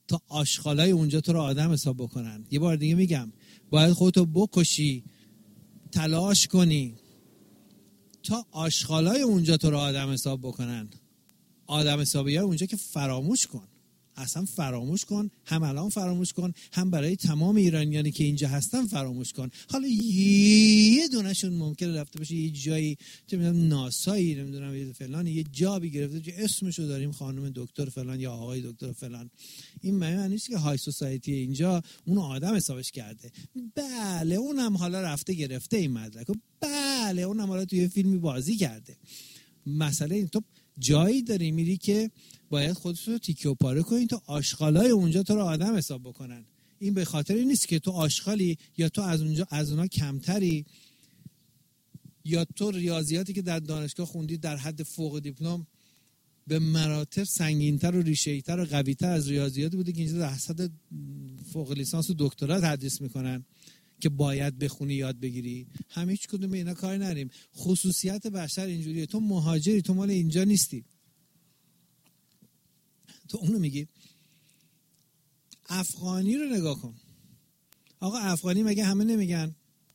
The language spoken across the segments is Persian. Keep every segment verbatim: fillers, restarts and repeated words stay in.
تا آشغالای اونجا تو رو آدم حساب بکنن. یه بار دیگه میگم، باید خودتو بکشی، تلاش کنی تا آشغالای اونجا تو رو آدم حساب بکنن. آدم حسابی های اونجا که فراموش کن، اصلا فراموش کن، هم الان فراموش کن، هم برای تمام ایرانیانی که اینجا هستن فراموش کن. حالا یه دونشون ممکنه رفته باشه یه جایی، چه میدونم ناسایی، نمیدونم یه فلان، یه جابی گرفته که اسمشو داریم خانم دکتر فلان یا آقای دکتر فلان. این معنی نیست که های سوسایتی اینجا اون آدم حسابش کرده. بله اونم حالا رفته گرفته این مدرک، بله اونم حالا توی فیلمی بازی کرده. مسئله این تو جایی داری میری که باید خودت رو تیکه و پاره کنی تا آشغالای اونجا تو رو آدم حساب بکنن. این به خاطر این نیست که تو آشغالی یا تو از اونجا از اونا کمتری یا تو ریاضیاتی که در دانشگاه خوندی در حد فوق دیپلم به مراتب سنگین‌تر و ریشه‌ای‌تر و قوی‌تر از ریاضیاتی بوده که اینجا در حد فوق لیسانس و دکترا تدریس میکنن که باید بخونی یاد بگیری. همه هیچ کدوم اینا کار نریم. خصوصیت بشر اینجوریه. تو مهاجری، تو مال اینجا نیستی، تو اونو میگی. افغانی رو نگاه کن. آقا افغانی مگه همه نمیگن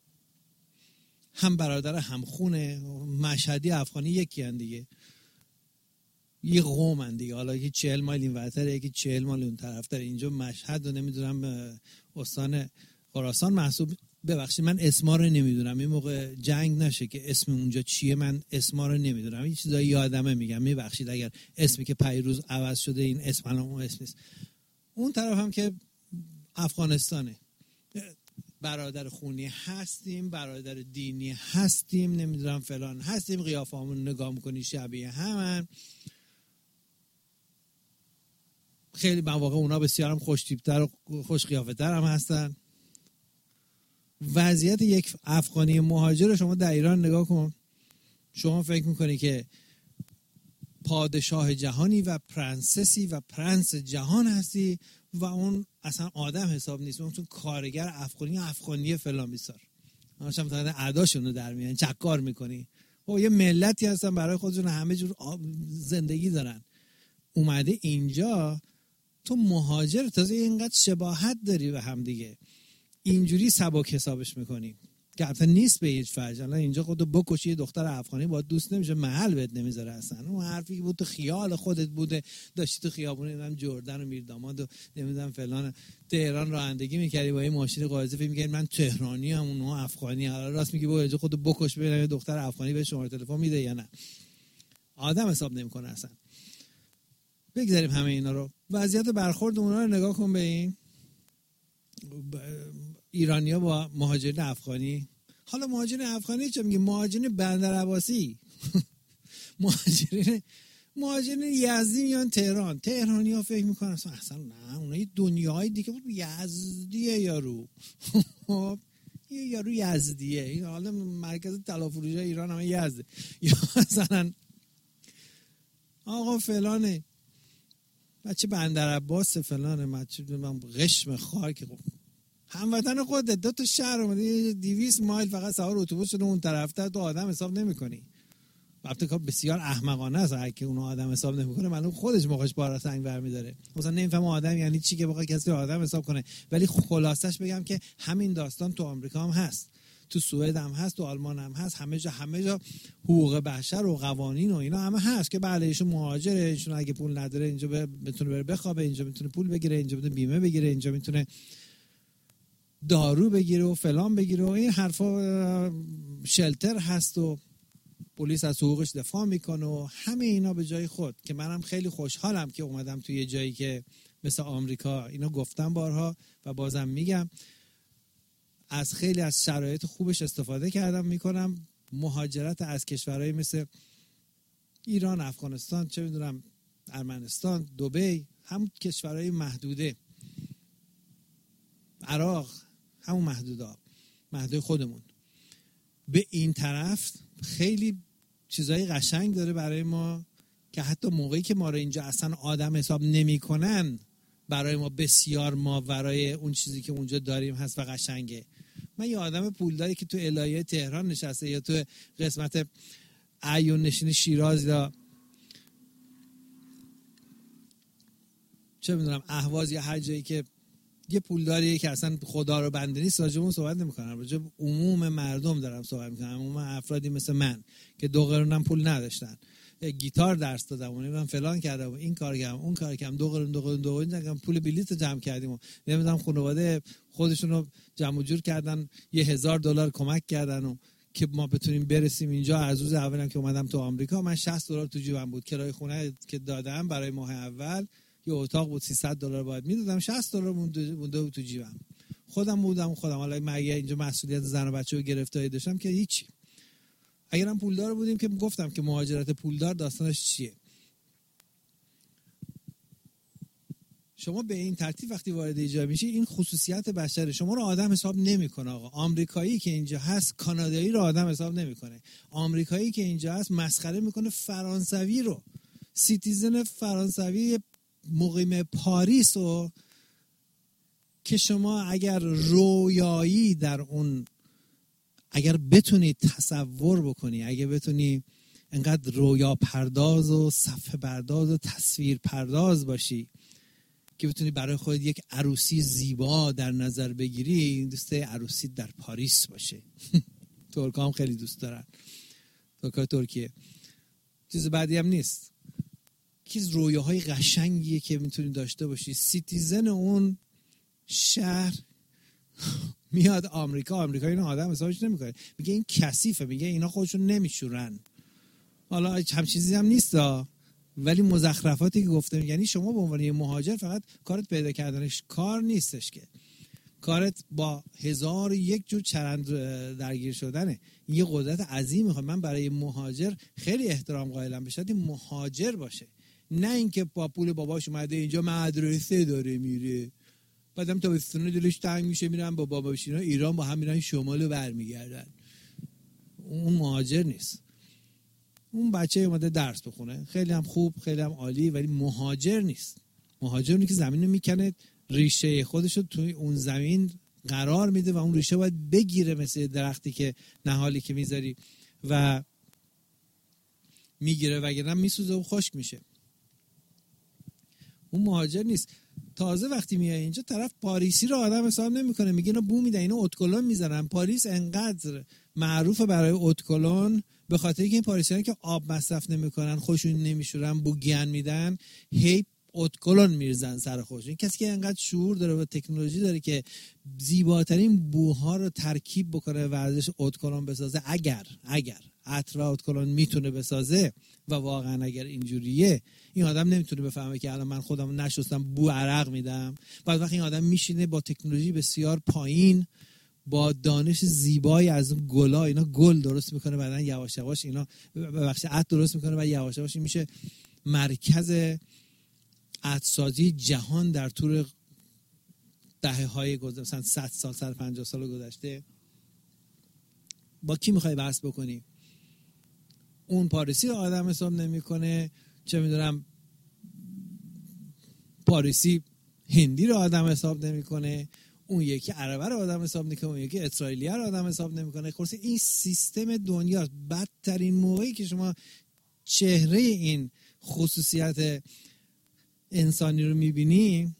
هم برادر هم خونه؟ مشهدی افغانی یکی هن دیگه، یه قوم هن دیگه. حالا یکی چهل مایل این ورتر، یکی چهل مایل اون طرف تر. اینجا مشهد رو نمیدونم استان خراسان محسوب. ببخشید من اسما رو نمیدونم، این موقع جنگ نشه که اسم اونجا چیه من اسما رو نمیدونم، این چیزایی یادمه میگم. میبخشید اگر اسمی که پیروز عوض شده این اسم الان اون اسم نیست. اون طرف هم که افغانستانه، برادر خونی هستیم، برادر دینی هستیم، نمیدونم فلان هستیم، قیافه‌مون نگاه میکنی شبیه همن. خیلی مواقع اونا بسیارم خوش تیپ‌تر و خوش قیافتر هم هستن. وضعیت یک افغانی مهاجر شما در ایران نگاه کن. شما فکر میکنی که پادشاه جهانی و پرنسسی و پرنس جهان هستی و اون اصلا آدم حساب نیست. اون چون کارگر افغانی افغانی فلان بیسار همشون تا اعداشون رو در میان چکار میکنی. او یه ملتی هستن برای خودشون همه جور زندگی دارن. اومده اینجا تو مهاجر، تازه اینقدر شباهت داری به هم دیگه، اینجوری سبک حسابش میکنی که اصلا نیست به هیچ وجه. الان اینجا خودتو بکشی یه دختر افغانی باید دوست نمیشه، محل بهت نمیذاره اصلا. اون حرفی که بود تو خیال خودت بوده، داشتی تو خیابون نمیدونم جردن و میرداماد و نمیدونم فلان تهران رانندگی میکردی با این ماشین قائزه، فکر میکردی من تهرانی ام اونها افغانی. حالا راست میگی برو خودتو بکش ببینم یه دختر افغانی به شماره تلفن میده یا نه. آدم حساب نمیکنه اصلا. بگذاریم همه اینا رو. وضعیت برخورد اونها رو نگاه کن به این ایرانیا با مهاجرین افغانی. حالا مهاجرین افغانی چه میگه؟ مهاجرین بندرعباسی مهاجرین مهاجرین یزدی میان تهران. تهرانی‌ها فکر میکنن اصلا اصلا نه اونها یه دنیای دیگه بود. یزدیه یارو یه یارو یزدیه. این حالا مرکز طلا فروشی ایران هم یزده، یا مثلا آقا فلانه بچه بندرعباس فلانه بچه قشم خاک هموطن خودت. دو تا شهر اومده دویست مایل فقط سوار اتوبوس شده اون طرف‌تر، تو آدم حساب نمی‌کنی. البته کار بسیار احمقانه است اگه که اون آدم حساب نمی‌کنه، معلوم خودش موقعش بارا سنگ برمی‌داره. مثلا نمی‌فهمه آدم یعنی چی که بخواد کسی آدم حساب کنه. ولی خلاصش بگم که همین داستان تو آمریکا هم هست، تو سوئد هم هست، تو آلمان هم هست، همه جا همه جا حقوق بشر و قوانین و اینا همه هست که بله ایشون مهاجره، ایشون اگه پول نداره اینجا بتونه بره بخوابه، اینجا میتونه پول بگیره، اینجا میتونه بیمه بگیره، اینجا میتونه دارو بگیره و فلان بگیره و این حرفا، شلتر هست و پلیس از حقوقش دفاع میکنه و همه اینا به جای خود. که منم خیلی خوشحالم که اومدم توی یه جایی که مثل آمریکا. اینو گفتم بارها و بازم میگم، از خیلی از شرایط خوبش استفاده کردم میکنم. مهاجرت از کشورهای مثل ایران، افغانستان، چه میدونم ارمنستان، دبی، همون کشورهای محدوده، عراق، همون محدودا محدود خودمون، به این طرف خیلی چیزای قشنگ داره برای ما که حتی موقعی که ما رو اینجا اصلا آدم حساب نمی کنن برای ما بسیار ماورای اون چیزی که اونجا داریم هست و قشنگه. من یه آدم پولداری که تو الهیه تهران نشسته یا تو قسمت عیون نشین شیراز یا چه میدونم اهواز یا هر جایی که یه پولداریه که اصلا خدا رو بنده نیست، راجع به اون صحبت نمی‌کنم، راجع به عموم مردم دارم صحبت می‌کنم، عموم افرادی مثل من که دو قرونم پول نداشتن، گیتار درس دادم و من فلان کردم و این کار کردم اون کار کردم، دو قرون دو قرون دو قرون پول بلیط جمع کردیم و نمیدونم خانواده خودشون رو جمع جور کردن یه هزار دلار کمک کردن و که ما بتونیم برسیم اینجا. از روز اولم که اومدم تو آمریکا من شصت دلار تو جیبم بود، کرایه خونه که دادم برای ماه اول یه اتاق بود سیصد دلار باید میدادم، شصت دلار مونده بود تو جیبم، خودم بودم خودم. حالا مگه اینجا مسئولیت زن و بچه‌و گرفتاری داشتم که هیچی. اگرم پولدار بودیم که گفتم که مهاجرت پولدار داستانش چیه. شما به این ترتیب وقتی وارد ایجاد میشی این خصوصیت بشر شما رو آدم حساب نمیکنه. آقا آمریکایی که اینجا هست کانادایی رو آدم حساب نمیکنه، آمریکایی که اینجا هست مسخره میکنه فرانسوی رو، سیتیزن فرانسوی مقیم پاریس رو که شما اگر رویایی در اون، اگر بتونی تصور بکنی، اگر بتونی انقدر رویا پرداز و صفحه پرداز و تصویر پرداز باشی که بتونی برای خودت یک عروسی زیبا در نظر بگیری، این دوست عروسی در پاریس باشه. ترکا هم خیلی دوست دارن، ترکا ترکیه چیز بعدی هم نیست. چیز رویاهای قشنگیه که میتونی داشته باشی. سیتیزن اون شهر میاد آمریکا، آمریکا اینو آدم حسابش نمیکنه، میگه این کثیفه، میگه اینا خودشون نمیشورن. حالا هم چیزی هم نیست دا. ولی مزخرفاتی که گفته، یعنی شما به عنوان یه مهاجر فقط کارت پیدا کردنش کار نیستش که، کارت با هزار و یک جور چرند درگیر شدنه. یه قدرت عظیم میخواد. من برای مهاجر خیلی احترام قائلم، به شرطی مهاجر باشه، نه اینکه با پول باباش اومده اینجا مدرسه داره میره، بعدم تابستون دلش تنگ میشه میرن با باباش اینا ایران با هم میرن شمال رو برمیگردن. اون مهاجر نیست. اون بچه اومده درس بخونه، خیلی هم خوب، خیلی هم عالی، ولی مهاجر نیست. مهاجر اونی که زمین رو میکنه، ریشه خودش رو توی اون زمین قرار میده و اون ریشه باید بگیره، مثل درختی که نهالی که میذاری و میگیره وگرنه میسوزه و خشک میشه. اون مهاجر نیست. تازه وقتی میای اینجا طرف پاریسی رو آدم حساب نمیکنه، میگه اینا بو میدن، اینا اتکلون میزنن. پاریس انقدر معروفه برای اتکلون به خاطر اینکه این پاریسیان که آب مصرف نمیکنن، خوشون نمیشورن، بو گن میدن، هی اتکلون میرزن سر خودشون. این کسی که انقدر شعور داره و تکنولوژی داره که زیباترین بوها رو ترکیب بکنه و ازش اتکلون بسازه، اگر اگر عطر و اتکلون میتونه بسازه و واقعا اگر اینجوریه، این آدم نمیتونه بفهمه که الان من خودم نشستم بو عرق میدم. بعد وقتی این آدم میشینه با تکنولوژی بسیار پایین، با دانش زیبایی از اون گلا، اینا گل درست میکنه، بعدن یواش یواش اینا ببخشید عطر درست میکنه و یواش یواش میشه مرکز عطرسازی جهان در طول دهه‌های گذشته، مثلا صد سال صد و پنجاه سال گذشته. با کی میخوای بحث بکنی؟ اون پاریسی رو آدم حساب نمیکنه، چه میدونم پاریسی هندی رو آدم حساب نمیکنه، اون یکی عربه رو آدم حساب نمیکنه، اون یکی اسرائیلی رو آدم حساب نمیکنه. خلاص این سیستم دنیاست. بدترین موقعی که شما چهره این خصوصیت انسانی رو میبینی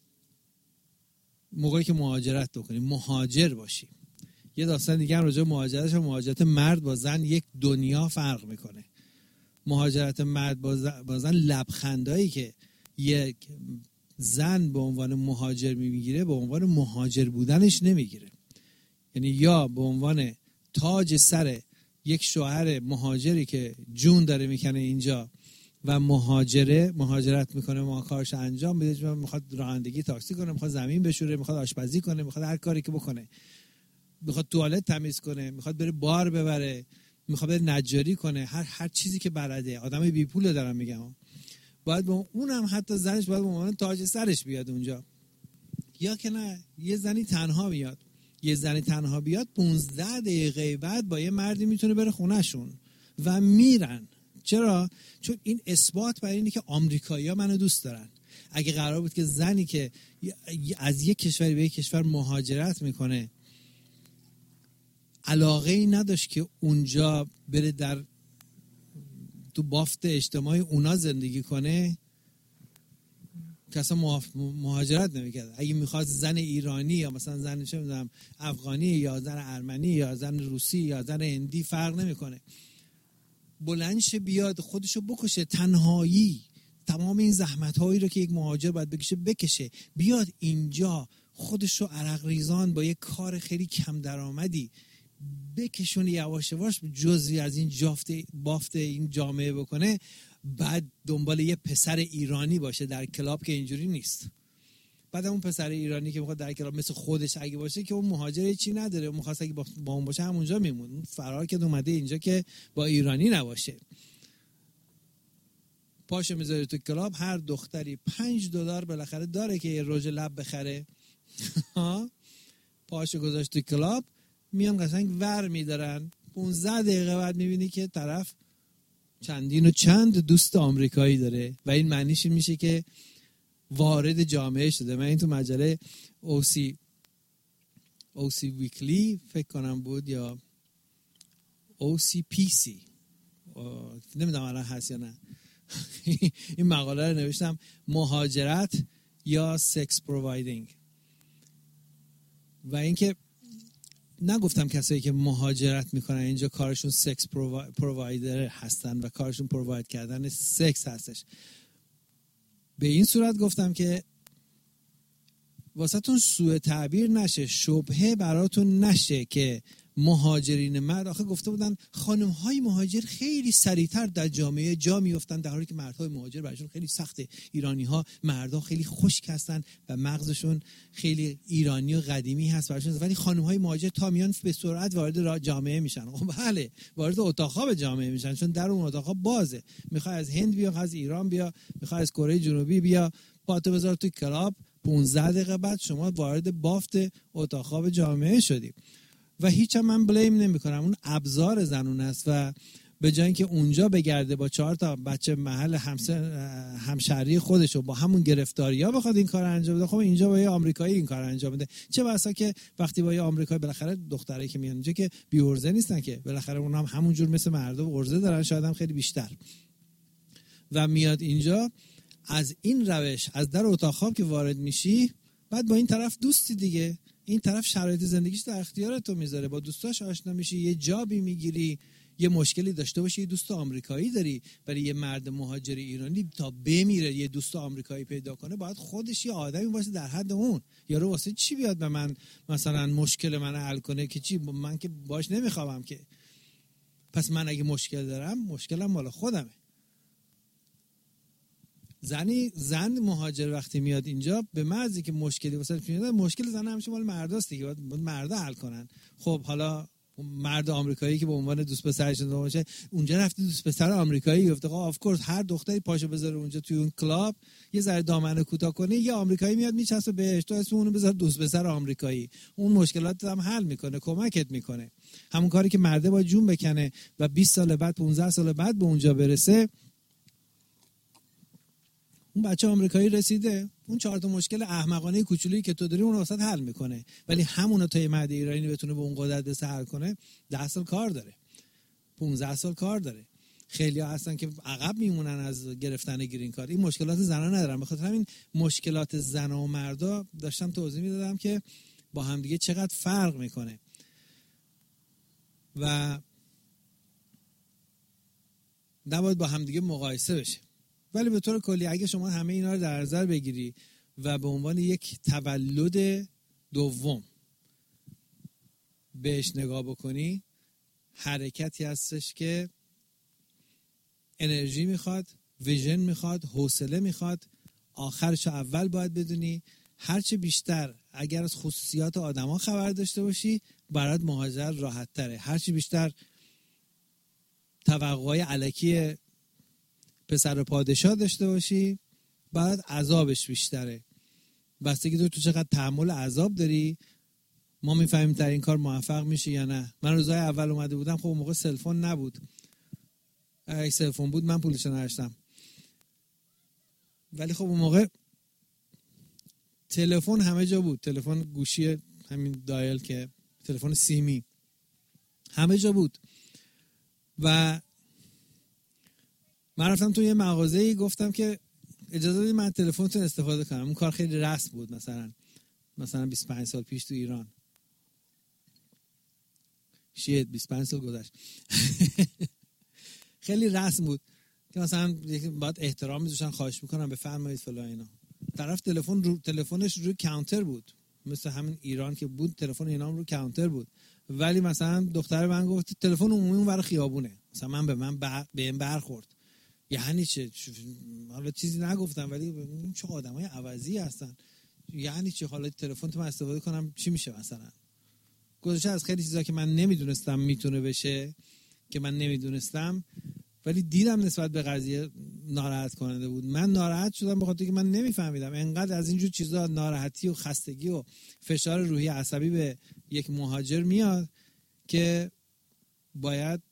موقعی که مهاجرت بکنی، مهاجر باشی. یه داستان دیگه هم راجع به مهاجرتش، مهاجرت مرد با زن یک دنیا فرق میکنه. مهاجرت مرد با زن لبخندایی که یک زن به عنوان مهاجر میگیره به عنوان مهاجر بودنش نمیگیره. یعنی یا به عنوان تاج سر یک شوهر مهاجری که جون داره میکنه اینجا و مهاجره مهاجرت میکنه، ما کارش انجام میده، میخواد رانندگی تاکسی کنه، میخواد زمین بشوره، میخواد آشپزی کنه، میخواد هر کاری که بکنه، میخواد توالت تمیز کنه، میخواد بره بار ببره، میخواد بره نجاری کنه، هر هر چیزی که بلده. آدم بی پول دارم میگم، باید با اونم حتی زنش باید به عنوان تاج سرش بیاد اونجا. یا که نه یه زنی تنها بیاد، یه زنی تنها بیاد پونزده دقیقه بعد با یه مردی میتونه بره خونهشون و میرن. چرا؟ چون این اثبات برای اینه که آمریکایی‌ها منو دوست دارن. اگه قرار بود که زنی که از یک کشوری به یک کشور مهاجرت میکنه علاقه ای نداشت که اونجا بره در تو بافت اجتماعی اونا زندگی کنه، کسا مهاجرت نمیکرد. اگه میخواست زن ایرانی یا مثلا زن چه میدونم افغانی یا زن ارمنی یا زن روسی یا زن هندی فرق نمیکنه، بلندش بیاد خودشو بکشه، تنهایی تمام این زحمت هایی رو که یک مهاجر باید بکشه بکشه، بیاد اینجا خودشو عرق ریزان با یک کار خیلی کم درآمدی بکشون، یواش یواش جزئی از این جافت بافت این جامعه بکنه، بعد دنبال یه پسر ایرانی باشه در کلاب که اینجوری نیست. بعد اون پسر ایرانی که میخواد در کلاب مثل خودش اگه باشه که اون مهاجر چی نداره، اون میخواست اگه با اون باشه همونجا میمون، فرار که اومده اینجا که با ایرانی نباشه. پاشو میذاره تو کلاب، هر دختری پنج دلار بالاخره داره که یه رژ لب بخره. پاشو گذاشت تو کلاب، میان قشنگ ور میدارن. پانزده دقیقه بعد میبینی که طرف چندین و چند دوست آمریکایی داره و این معنیش میشه که وارد جامعه شده. من این تو مجله اوسی اوسی ویکلی فکر کنم بود یا اوسی پی سی، نمیدونم الان هست یا نه، این مقاله رو نوشتم، مهاجرت یا سکس پرووایدینگ. و اینکه نگفتم کسایی که مهاجرت میکنن اینجا کارشون سکس پرووایدر هستن و کارشون پروواید کردن سکس هستش. به این صورت گفتم که واسهتون سوء تعبیر نشه، شبهه براتون نشه که مهاجرین مرد، آخه گفته بودن خانم های مهاجر خیلی سریعتر در جامعه جا میافتن، در حالی که مردهای مهاجر براشون خیلی سخته. ایرانی ها مردا خیلی خشک هستن و مغزشون خیلی ایرانی و قدیمی هست براشون، ولی خانم های مهاجر تا میان به سرعت وارد جامعه میشن. خب بله، وارد اتاق خواب جامعه میشن، چون در اون اتاق بازه. میخوای از هند بیا، از ایران بیا، میخوای از کره جنوبی بیا، پاتو بذار تو کلاب، پانزده دقیقه بعد شما وارد بافت اتاق خواب جامعه شدی. و هیچ هم من بلیم نمی کنم، اون ابزار زنون است و به جای اینکه اونجا بگرده با چهار تا بچه محل همشهری خودشو با همون گرفتاریا بخواد این کار انجام بده، خب اینجا با یه آمریکایی این کار انجام بده. چه بسا که وقتی با یه آمریکایی، بالاخره دخترایی که میان اینجا که بی عرضه نیستن که، بالاخره اونها هم همون جور مثل مردا عرضه دارن، شاید هم خیلی بیشتر. و میاد اینجا از این روش، از در اتاق خواب که وارد میشی، بعد با این طرف دوستی دیگه، این طرف شرایط زندگیش در اختیار تو میذاره، با دوستاش آشنا میشی، یه جابی میگیری، یه مشکلی داشته باشی یه دوست آمریکایی داری. برای یه مرد مهاجر ایرانی تا بمیره یه دوست آمریکایی پیدا کنه، باید خودش یه آدمی باشه در حد اون. یارو واسه چی بیاد به من مثلا مشکل من حل کنه که چی، من که باش نمیخوام که. پس من اگه مشکل دارم، مشکلم مال خودمه. زنی زن مهاجر وقتی میاد اینجا، به محضی که مشکلی واسه میاد، مشکل زن همیشه مال مرداست دیگه، باید مردا حل کنن. خب حالا مرد آمریکایی که به عنوان دوست پسرش باشه اونجا رفته، دوست پسر آمریکایی گفته آف کورس هر دختری پاشو بذاره اونجا توی اون کلاب، یه ذره دامنه کوتاه کنه، یه آمریکایی میاد میچسبه بهش، تو اسم اونو بذار دوست پسر آمریکایی، اون مشکلات هم حل میکنه، کمکت میکنه. همون کاری که مرده با جون بکنه و بیست سال بعد پانزده سال بعد به اونجا برسه، اون بچه آمریکایی رسیده، اون چهار تا مشکل احمقانه کوچولی که تو داری اون واسط حل میکنه. ولی همون تا یه مرد ایرانی بتونه به اون قدرت دست حل کنه، ده سال کار داره، پانزده سال کار داره. خیلی ها هستن که عقب میمونن از گرفتن گرین کارت. این مشکلات زنا ندارن. بخاطر همین مشکلات زن و مردا داشتم توضیح میدادم که با هم دیگه چقدر فرق میکنه. و نباید با هم دیگه مقایسه بشه. ولی به طور کلی اگه شما همه اینا رو در نظر بگیری و به عنوان یک تولد دوم بهش نگاه بکنی، حرکتی هستش که انرژی میخواد، ویژن میخواد، حوصله میخواد. آخرش اول باید بدونی هرچه بیشتر اگر از خصوصیات آدما خبر داشته باشی، برات مهاجرت راحت تره. هرچه بیشتر توقعای الکی پسر پادشاه داشته باشی، بعد عذابش بیشتره. بستگی داره تو چقدر تحمل عذاب داری. ما میفهمیم در این کار موفق میشی یا نه. من روزای اول اومده بودم، خب اون موقع سلفون نبود. اگه سلفون بود من پولش نداشتم، ولی خب اون موقع تلفن همه جا بود. تلفن گوشی همین دایل که تلفن سیمی همه جا بود. و من رفتم تو یه مغازه‌ای، گفتم که اجازه بدید من تلفنتون استفاده کنم. اون کار خیلی رسم بود، مثلا مثلا بیست و پنج سال پیش تو ایران. شاید بیست و پنج سال گذشت. خیلی رسم بود که مثلا باید احترام میذاشتن، خواهش میکنم بفرمایید فلان اینا. طرف تلفن رو تلفنش روی کانتر بود، مثل همین ایران که بود تلفن اینا رو کانتر بود، ولی مثلا دختر من گفت تلفن عمومی اون ور خیابونه. مثلا من به من بر... به این برخورد. یعنی چه؟ حالا چیزی نگفتم ولی این چه آدمای عوضی هستن. یعنی چه؟ حالا تلفن تو من استفاده کنم چی میشه مثلا؟ گذشته از خیلی چیزا که من نمیدونستم میتونه بشه، که من نمیدونستم ولی دیدم نسبت به قضیه ناراحت کننده بود. من ناراحت شدم به خاطر که من نمیفهمیدم انقدر از اینجور چیزا ناراحتی و خستگی و فشار روحی عصبی به یک مهاجر میاد که باید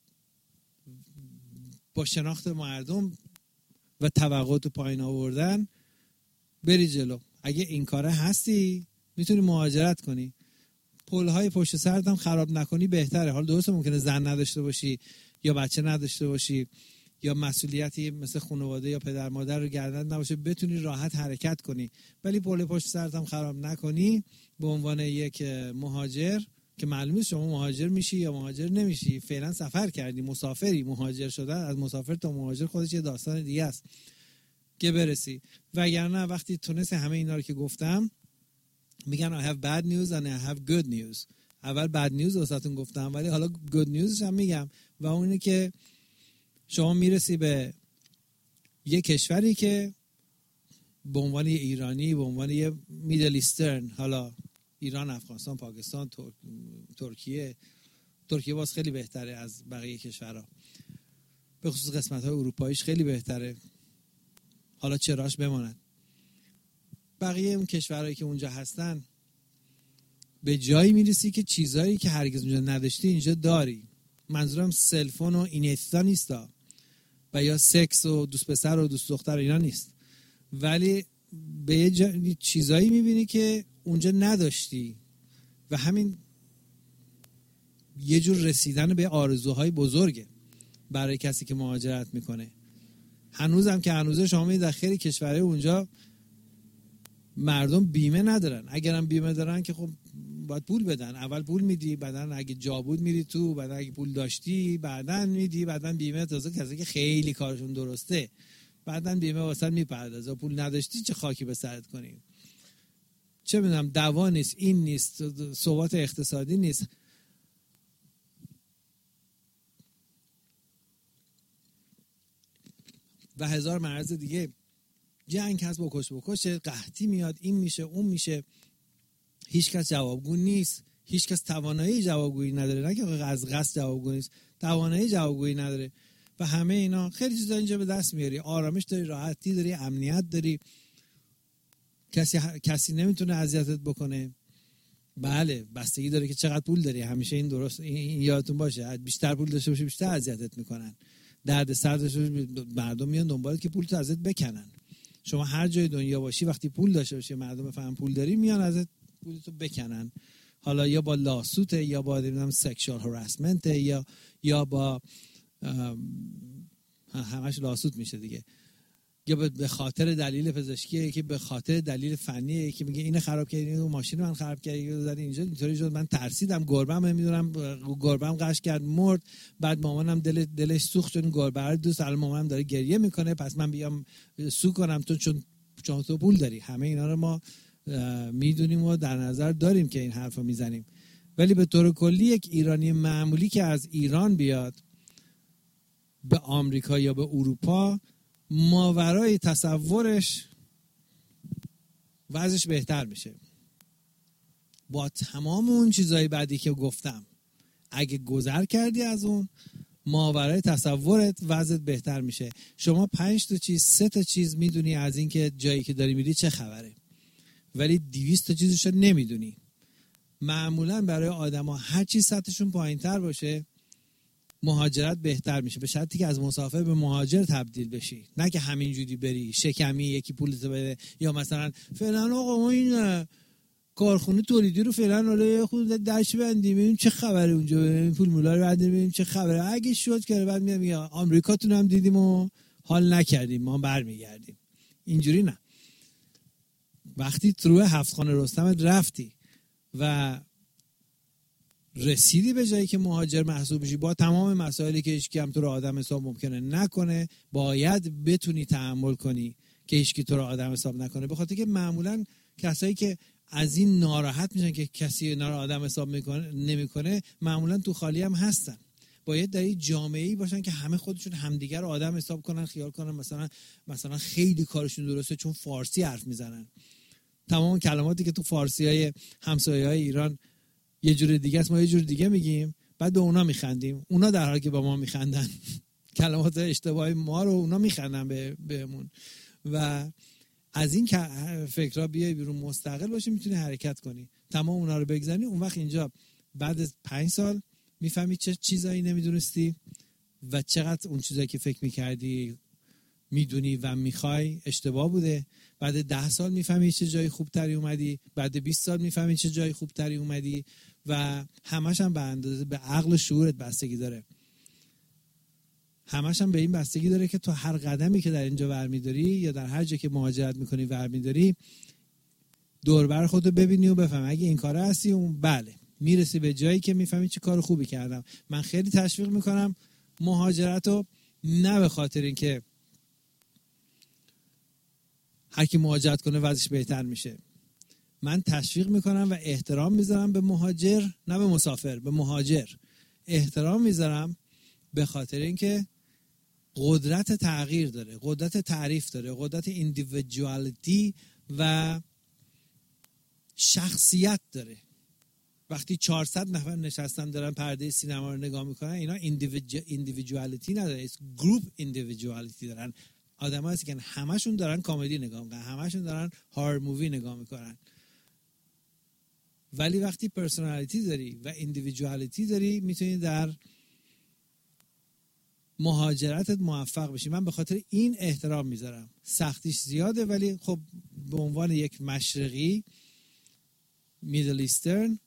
با شناخت مردم و توقعات پایین آوردن بری جلو. اگه این کاره هستی میتونی مهاجرت کنی، پلهای پشت سرت هم خراب نکنی بهتره. حالا درسته ممکنه زن نداشته باشی یا بچه نداشته باشی یا مسئولیتی مثل خانواده یا پدر مادر رو گردن نباشه، بتونی راحت حرکت کنی، ولی پل پشت سرت هم خراب نکنی. به عنوان یک مهاجر که معلومه شما مهاجر میشی یا مهاجر نمیشی، فعلا سفر کردی، مسافری. مهاجر شدن از مسافر تا مهاجر خودش یه داستان دیگه است که برسی. وگرنه وقتی تونست همه اینا رو که گفتم، میگن I have bad news and I have good news. اول bad news واسهتون گفتم ولی حالا good newsش هم میگم، و اون اینه که شما میرسی به یه کشوری که به عنوان یه ایرانی، به عنوان یه میدل ایسترن، حالا ایران، افغانستان، پاکستان، تر... ترکیه ترکیه باز خیلی بهتره از بقیه کشورها، به خصوص قسمت‌های اروپاییش خیلی بهتره، حالا چراش بماند. بقیه اون کشورهایی که اونجا هستن به جایی میرسی که چیزایی که هرگز اونجا نداشتی اینجا داری. منظورم سلفون و اینستا نیستا و یا سکس و دوست پسر و دوست دختر اینا نیست، ولی به یه جا... چیزایی میبینی که اونجا نداشتی و همین یه جور رسیدن به آرزوهای بزرگه برای کسی که مهاجرت میکنه. هنوزم که هنوزه شما میدید در خیلی کشورهای اونجا مردم بیمه ندارن. اگرم بیمه دارن که خب باید پول بدن. اول پول میدی، بعدن اگه جا بود میری تو، بعدن اگه پول داشتی بعدن میدی، بعدن بیمه. تازه کسی که خیلی کارشون درسته بعدن بیمه واسه میپردازه. پول نداشتی چه خاکی به سرت کنی؟ چه میدونم، دوا نیست، این نیست، ثبات اقتصادی نیست. و هزار مرض دیگه. جنگ هست، بکش بکشه، قحطی میاد، این میشه اون میشه، هیچ کس جوابگو نیست، هیچ کس توانایی جوابگویی نداره. نه که از قصد جوابگو نیست، توانایی جوابگویی نداره. و همه اینا خیلی چیزا اینجا به دست میاری. آرامش داری، راحتی داری، امنیت داری، کسی کسی نمیتونه اذیتت بکنه. بله بستگی داره که چقدر پول داری. همیشه این درست این یادتون باشه، بیشتر پول داشته باشی بیشتر اذیتت میکنن. درد سر داشته باشی مردم میان دنبالت که پولتو ازت بکنن. شما هر جای دنیا باشی وقتی پول داشته باشی مردم بفهمن پول داری میان ازت پولتو بکنن. حالا یا با لاسوته یا با نمیدونم سکشوال هراسمنت یا یا با همش لاسوت میشه دیگه، یا به خاطر دلیل پزشکیه، که به خاطر دلیل فنیه، که میگه اینو خراب کردی، اینو ماشین من خراب کردی، زدی اینجا اینطوری شد، من ترسیدم، گربه‌ام نمیدونم گربه‌ام قش کرد مرد، بعد مامانم دل دلش سوخت چون گربه رو دوست، الان مامانم داره گریه میکنه، پس من بیام سو کنم تو چون چون تو پول داری. همه اینا رو ما میدونیم و در نظر داریم که این حرفو میزنیم. ولی به طور کلی یک ایرانی معمولی که از ایران بیاد به آمریکا یا به اروپا، ماورای تصورش وضعش بهتر میشه با تمام اون چیزای بعدی که گفتم. اگه گذر کردی از اون، ماورای تصورت وضعت بهتر میشه. شما پنج تا چیز سه تا چیز میدونی از این که جایی که داری میری چه خبره، ولی دویست تا چیزش رو نمیدونی. معمولا برای آدما هر چی سطحشون پایینتر باشه مهاجرت بهتر میشه، به شرطی که از مسافر به مهاجر تبدیل بشی، نه که همینجوری بری شکمی یکی پولتو بده، یا مثلا فعلا آقا ما این کارخونه تولیدی رو فعلا حالا خود داش بندیم ببینیم چه خبره اونجا، ببینیم پول مولا رو بندیم ببینیم چه خبره، اگه شد که بعد میام میگم آمریکاتون هم دیدیم و حال نکردیم ما برمیگردیم. اینجوری نه. وقتی تو هفت خانه رستمت رفتی و رسیدی به جایی که مهاجر محسوب بشی، با تمام مسائلی که هیچ کی هم تو رو آدم حساب ممکنه نکنه، باید بتونی تحمل کنی که هیچ کی تو رو آدم حساب نکنه. به خاطر که معمولا کسایی که از این ناراحت میشن که کسی اینا رو آدم حساب میکنه نمیکنه، معمولا تو خالی هم هستن. باید در این جامعه‌ای باشن که همه خودشون همدیگر رو آدم حساب کنن، خیال کنن مثلا مثلا خیلی کارشون درسته چون فارسی حرف میزنن. تمام کلماتی که تو فارسیای همسایه‌های ایران یه جور دیگه است، ما یه جور دیگه میگیم، بعد به اونا میخندیم، اونا در حالی که با ما میخندن. کلمات اشتباهی ما رو اونا میخندن به بهمون. و از این که فکرها بیای بیرون مستقل باشی، میتونی حرکت کنی، تمام اونا رو بگذاری. اون وقت اینجا بعد از پنج سال میفهمی چه چیزایی نمیدونستی و چقدر اون چیزایی که فکر میکردی میدونی و میخوای اشتباه بوده. بعد ده سال میفهمی چه جای خوبتری اومدی، بعد بیست سال میفهمی چه جای خوبتری اومدی و همش هم به اندازه به عقل و شعورت بستگی داره. همش هم به این بستگی داره که تو هر قدمی که در اینجا برمیداری یا در هر جا که مهاجرت میکنی برمیداری، دور بر خودتو ببینی و بفهمی اگه این کاره هستی اون بله میرسی به جایی که میفهمی چه کار خوبی کردم. من خیلی تشویق میکنم مهاجرتو، نه به خاطر اینکه هر کی مهاجرت کنه وضعش بهتر میشه. من تشویق میکنم و احترام میذارم به مهاجر، نه به مسافر، به مهاجر احترام میذارم به خاطر اینکه قدرت تغییر داره، قدرت تعریف داره، قدرت ایندیویدوالیتی و شخصیت داره. وقتی چهارصد نفر نشستن دارن پرده سینما رو نگاه میکنن، اینا ایندیویدوالیتی نداره، گروپ ایندیویدوالیتی دارن. آدم هستی که همشون دارن کمدی نگاه میکنن، همشون دارن هارر مووی نگاه میکنن. ولی وقتی پرسونالیتی داری و ایندیویدوالیتی داری، میتونی در مهاجرتت موفق بشی. من به خاطر این احترام میذارم. سختیش زیاده ولی خب به عنوان یک مشرقی، میدل ایسترن،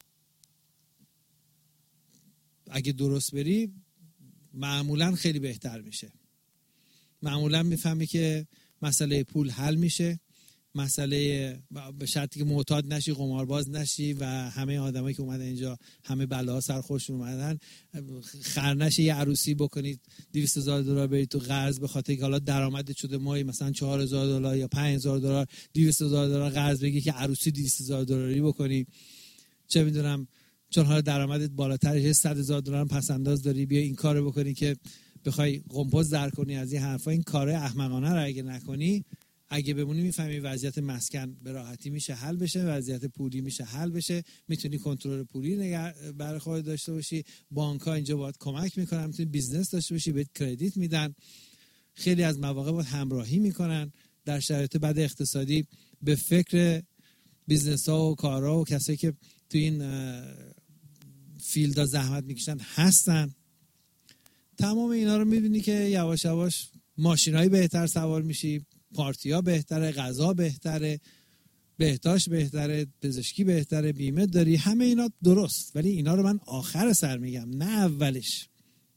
اگه درست بری معمولا خیلی بهتر میشه. معمولا میفهمی که مسئله پول حل میشه، مسئله به شرطی که معتاد نشی، قمارباز نشی و همه آدمایی که اومدن اینجا همه بلاها سر خودشون اومدن، خرنش یه عروسی بکنید دویست هزار دلار برید تو قرض به خاطر که حالا درآمدت شده ماهی مثلا چهار هزار دلار یا پنج هزار دلار، دویست هزار دلار قرض بگی که عروسی دویست هزار دلاری بکنی. چه میدونم چون حالا درآمدت بالاتره، صد هزار دلار پس انداز داری، بیا این کارو بکنی که بخوای قمپوز در کنی از این حرفا. این کار احمقانه رو اگه نکنی، اگه بمونی میفهمی وضعیت مسکن به راحتی میشه حل بشه، وضعیت پولی میشه حل بشه، میتونی کنترل پولی نگه برای خودت داشته باشی. بانک‌ها اینجا باید کمک میکنن، میتونی بیزنس داشته باشی، بهت کردیت میدن، خیلی از مواقع باید همراهی میکنن. در شرایط بد اقتصادی به فکر بیزنس ها و کارها و کسایی که تو این فیلد ها زحمت میکشن هستن. تمام اینا رو میبینی که یواش یواش ماشینای بهتر سوار میشی، پارتیا بهتره، غذا بهتره، بهداشت بهتره، پزشکی بهتره، بیمه داری، همه اینا درست. ولی اینا رو من آخر سر میگم، نه اولش،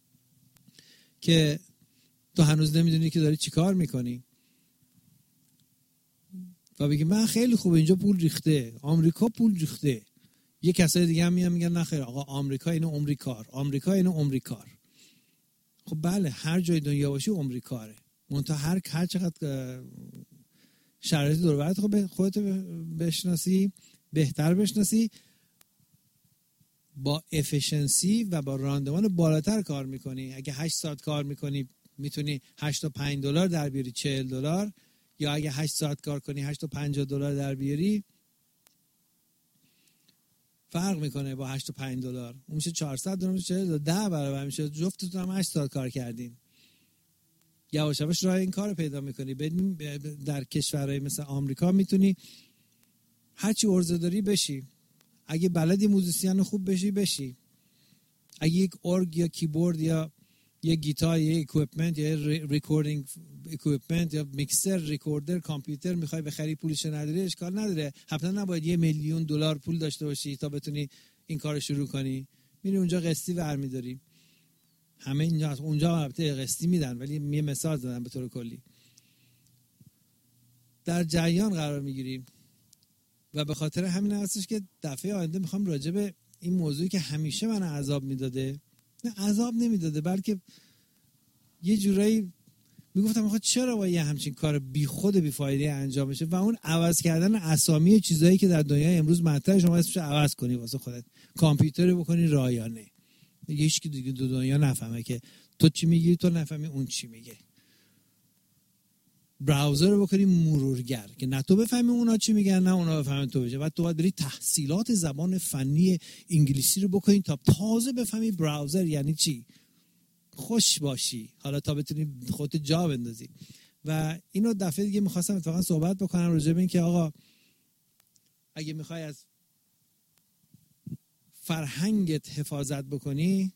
که تو هنوز نمیدونی که داری چی کار میکنی و بگی من خیلی خوبه اینجا پول ریخته، آمریکا پول ریخته. یه کسای دیگه هم میان میگن نه خیر آقا، آمریکا اینو عمری کار، آمریکا اینو عمری کار. خب بله، هر جای دنیا باشی عمری کاره، منتها هر هر چقدر شرایط دور و برت خب خودت بشناسی، بهتر بشناسی، با افیشنسی و با راندمان بالاتر کار میکنی. اگه هشت ساعت کار میکنی میتونی هشت تا پنج دلار در بیاری، چهل دلار، یا اگه هشت ساعت کار کنی هشت تا پنجاه دلار در بیاری، فرق میکنه با هشت تا پنج دلار. اون میشه چهارصد دلار، میشه چهل دلار، ده برابر میشه. جفتتون هم هشت ساعت کار کردین. یواش یواش راه این کارو پیدا میکنی. در کشورهای مثل آمریکا میتونی هرچی عرضه داری بشی. اگه بلدی موزیسین خوب بشی بشی. اگه یک ارگ یا کیبورد یا یه گیتار یا اکویپمنت یا ریکوردینگ اکویپمنت یا میکسر، ریکوردر، کامپیوتر میخوای بخری پولش نداری، اشکال نداره. حتما نباید یه میلیون دلار پول داشته باشی تا بتونی این کارو شروع کنی. میری اونجا قسطی برمی‌داری. همه اینجا اونجا البته قسطی میدن، ولی یه مثال زدم به طور کلی. در جریان قرار میگیریم و به خاطر همین هستش که دفعه آینده میخوام راجع به این موضوعی که همیشه من عذاب میداده، نه عذاب نمیداده بلکه یه جورایی میگفتم آخه چرا باید یه همچین کار بی خود بی فایده انجام بشه و اون عوض کردن اسامی چیزایی که در دنیای امروز مطرحه شما اسمش عوض کنی واسه خودت، کامپیوتر بکنی رایانه، هیچ کی دیگه دو دنیا نفهمه که تو چی میگی، تو نفهمی اون چی میگه. براوزر رو بکنی مرورگر که نه تو بفهمی اونا چی میگن نه اونا بفهمن تو بشه. بعد تو باید بری تحصیلات زبان فنی انگلیسی رو بکنی تا تازه بفهمی براوزر یعنی چی. خوش باشی حالا تا بتونی خودت جا بندازی. و اینو دفعه دیگه می‌خواستم اتفاقا صحبت بکنم راجع به این که آقا اگه می‌خوای از فرهنگت حفاظت بکنی،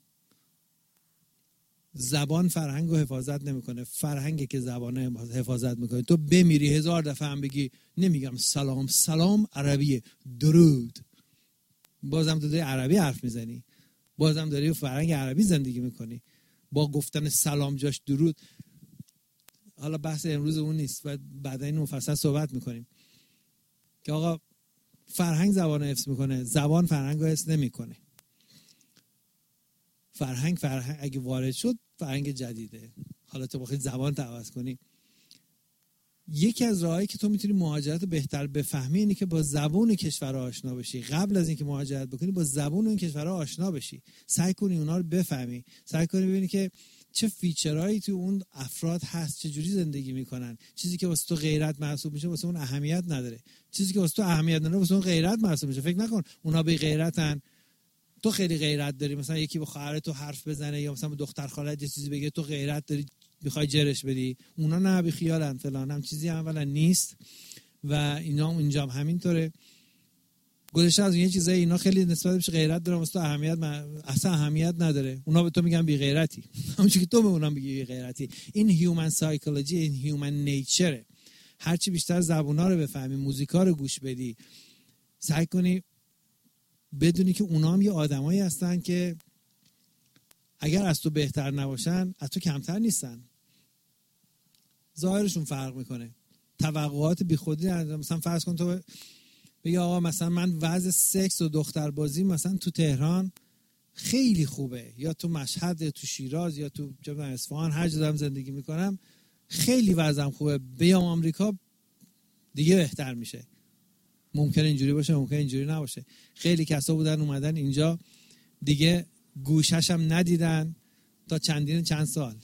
زبان فرهنگ رو حفاظت نمیکنه، فرهنگی که زبان حفاظت میکنه. تو بمیری هزار دفعه هم بگی نمیگم سلام سلام عربیه درود، بازم تو داری عربی حرف میزنی، بازم داری فرهنگ عربی زندگی میکنی، با گفتن سلام جاش درود. حالا بحث امروز اون نیست و بعدا این مفصل صحبت میکنیم که آقا فرهنگ زبان حفظ میکنه، زبان فرهنگ رو حفظ نمیکنه. فرهنگ فرهنگ اگه وارد شد فرهنگ جدیده. حالا تو بخوای زبان عوض کنی، یکی از راهایی که تو میتونی مهاجرت بهتر بفهمی اینه که با زبان کشور آشنا بشی. قبل از اینکه مهاجرت بکنی با زبان اون کشور آشنا بشی، سعی کنی اونا رو بفهمی، سعی کنی ببینی که چه فیچرهایی تو اون افراد هست، چه جوری زندگی میکنن. چیزی که واسه تو غیرت محسوب میشه واسه اون اهمیت نداره، چیزی که واسه تو اهمیت نداره واسه اون غیرت محسوب میشه. فکر نکن اونا به غیرتن، تو خیلی غیرت داری، مثلا یکی با خواهر تو حرف بزنه یا مثلا با دختر خالت یه چیزی بگه، تو غیرت داری میخوای جرش بدی. اونا نه بی خیالن فلان، هم چیزی اولا نیست و اینا اینجا هم همینطوره. گذشته از این چیزای اینا خیلی نسبت بهش غیرت دارن، واسه تو اهمیت اصلا اهمیت نداره. اونا به تو میگن بی غیرتی، همونجوری که تو به اونا میگی بی غیرتی. این هیومن سایکولوژی، این هیومن نیچره. هرچی بیشتر زبونا رو بفهمی، موزیکا رو گوش بدی، سعی کنی بدونی که اونا هم یه آدمایی هستن که اگر از تو بهتر نباشن از تو کمتر نیستن، ظاهرشون فرق میکنه. توقعات بیخودی ندارن. مثلا فرض کن تو بگی آقا مثلا من وضع سکس و دختر بازی مثلا تو تهران خیلی خوبه، یا تو مشهد یا تو شیراز یا تو اصفهان، هر جا دارم زندگی میکنم خیلی وضعم خوبه، بیام آمریکا دیگه بهتر میشه. ممکنه اینجوری باشه، ممکنه اینجوری نباشه. خیلی کسا بودن اومدن اینجا دیگه گوشش هم ندیدن تا چندین چند سال،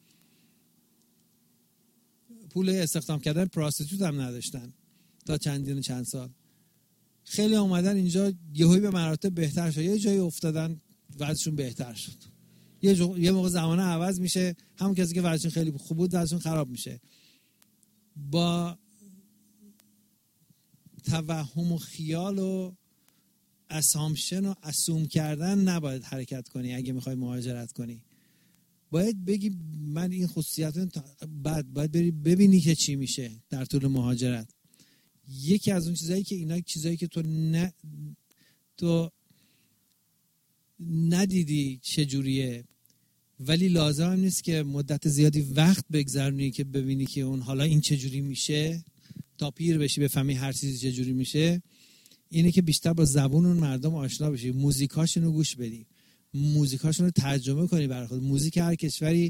پول استخدام کردن پراستیتوت هم نداشتن تا چندین چند سال. خیلی اومدن اینجا یهویی به مراتب بهتر شد، یه جایی افتادن وضعشون بهتر شد. یه جو... یه موقع زمانه عوض میشه، همون کسی که وضعشون خیلی خوب بود وضعشون خراب میشه. با توهم و خیال و اسامشن و اسوم کردن نباید حرکت کنی. اگه میخوای مهاجرت کنی باید بگی من این خصوصیت، بعد باید بری ببینی که چی میشه در طول مهاجرت. یکی از اون چیزایی که اینا چیزایی که تو نه تو ندیدی چجوریه، ولی لازم هم نیست که مدت زیادی وقت بگذرونی که ببینی که اون حالا این چجوری میشه تا پیر بشی بفهمی هر چیزی چجوری میشه. اینه که بیشتر با زبون اون مردم آشنا بشی، موزیکاشون رو گوش بدی، موزیکاشون رو ترجمه کنی برای خود. موزیک هر کشوری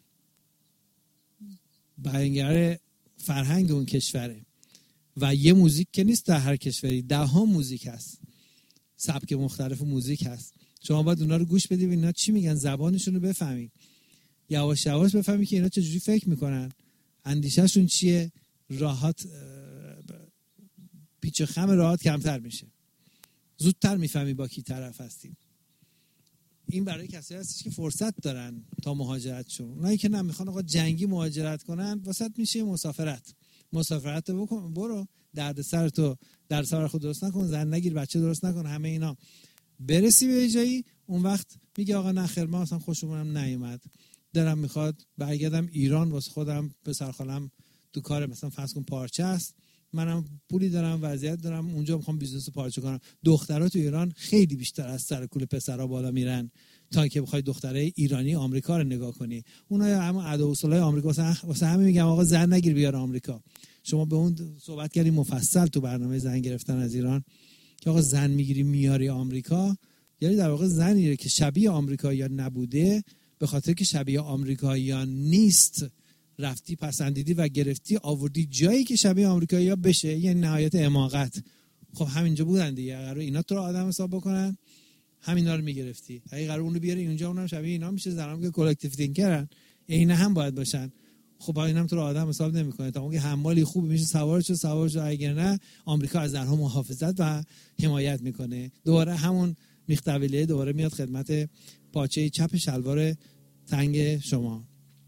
بیانگر فرهنگ اون کشوره و یه موزیک که نیست در هر کشوری، ده ها موزیک هست، سبک مختلف موزیک هست. شما باید اونا رو گوش بدی و اینا چی میگن، زبانشون رو بفهمی، یواش یواش بفهمی که اینا چجوری فکر میکنن، اندیشهشون چیه، راحت پیچ و خم راحت کمتر میشه، زودتر میفهمی با کی طرف هستی. این برای کسایی هستش که فرصت دارن تا مهاجرتشون. اونایی که نمیخوان آقا جنگی مهاجرت کنن، واسط میشه مسافرت. مسافرت بکن، برو درد سر تو درد سر خود درست نکن، زن نگیر، بچه درست نکن، همه اینا. برسی به جایی اون وقت میگه آقا نه خیر، من اصلا خوشمونم نیومد، دلم میخواد برگردم ایران، واسه خودم پسر خالم تو کار مثلا فرض کن پارچه است، منم پولی دارم، وضعیت دارم، اونجا میخوام بیزنس پارچه کنم. دخترها تو ایران خیلی بیشتر از سر کول پسرها بالا میرن تا که بخوای دختره ایرانی آمریکا رو نگاه کنی. اونها همون ادا و اصولای آمریکا، واسه همین میگم آقا زن نگیر بیار آمریکا. شما به اون صحبت کردیم مفصل تو برنامه زن گرفتن از ایران که آقا زن میگیری میاری آمریکا، یعنی در واقع زنی که شبیه آمریکایی‌ها نبوده، به خاطر که شبیه آمریکایی‌ها نیست رفتی پسندیدی و گرفتی آوردی جایی که شبیه آمریکایی‌ها بشه، یعنی نهایت حماقت. خب همینجا بودن دیگه، قرار اینا تو رو آدم حساب بکنن، همینا رو میگرفتی. اگه قرار اون رو بیاری اونجا، اونم شبیه اینا میشه، زنام که کلکتیو تینکرن اینا هم باید باشن. خب اینم تو رو آدم حساب نمیکنه. تا اون که حمالی خوب میشه سوارش سوارش، اگر نه آمریکا از زنها محافظت و حمایت میکنه. دوباره همون میختویله دوباره میاد خدمت پاچه چپ شلوار تنگ شما.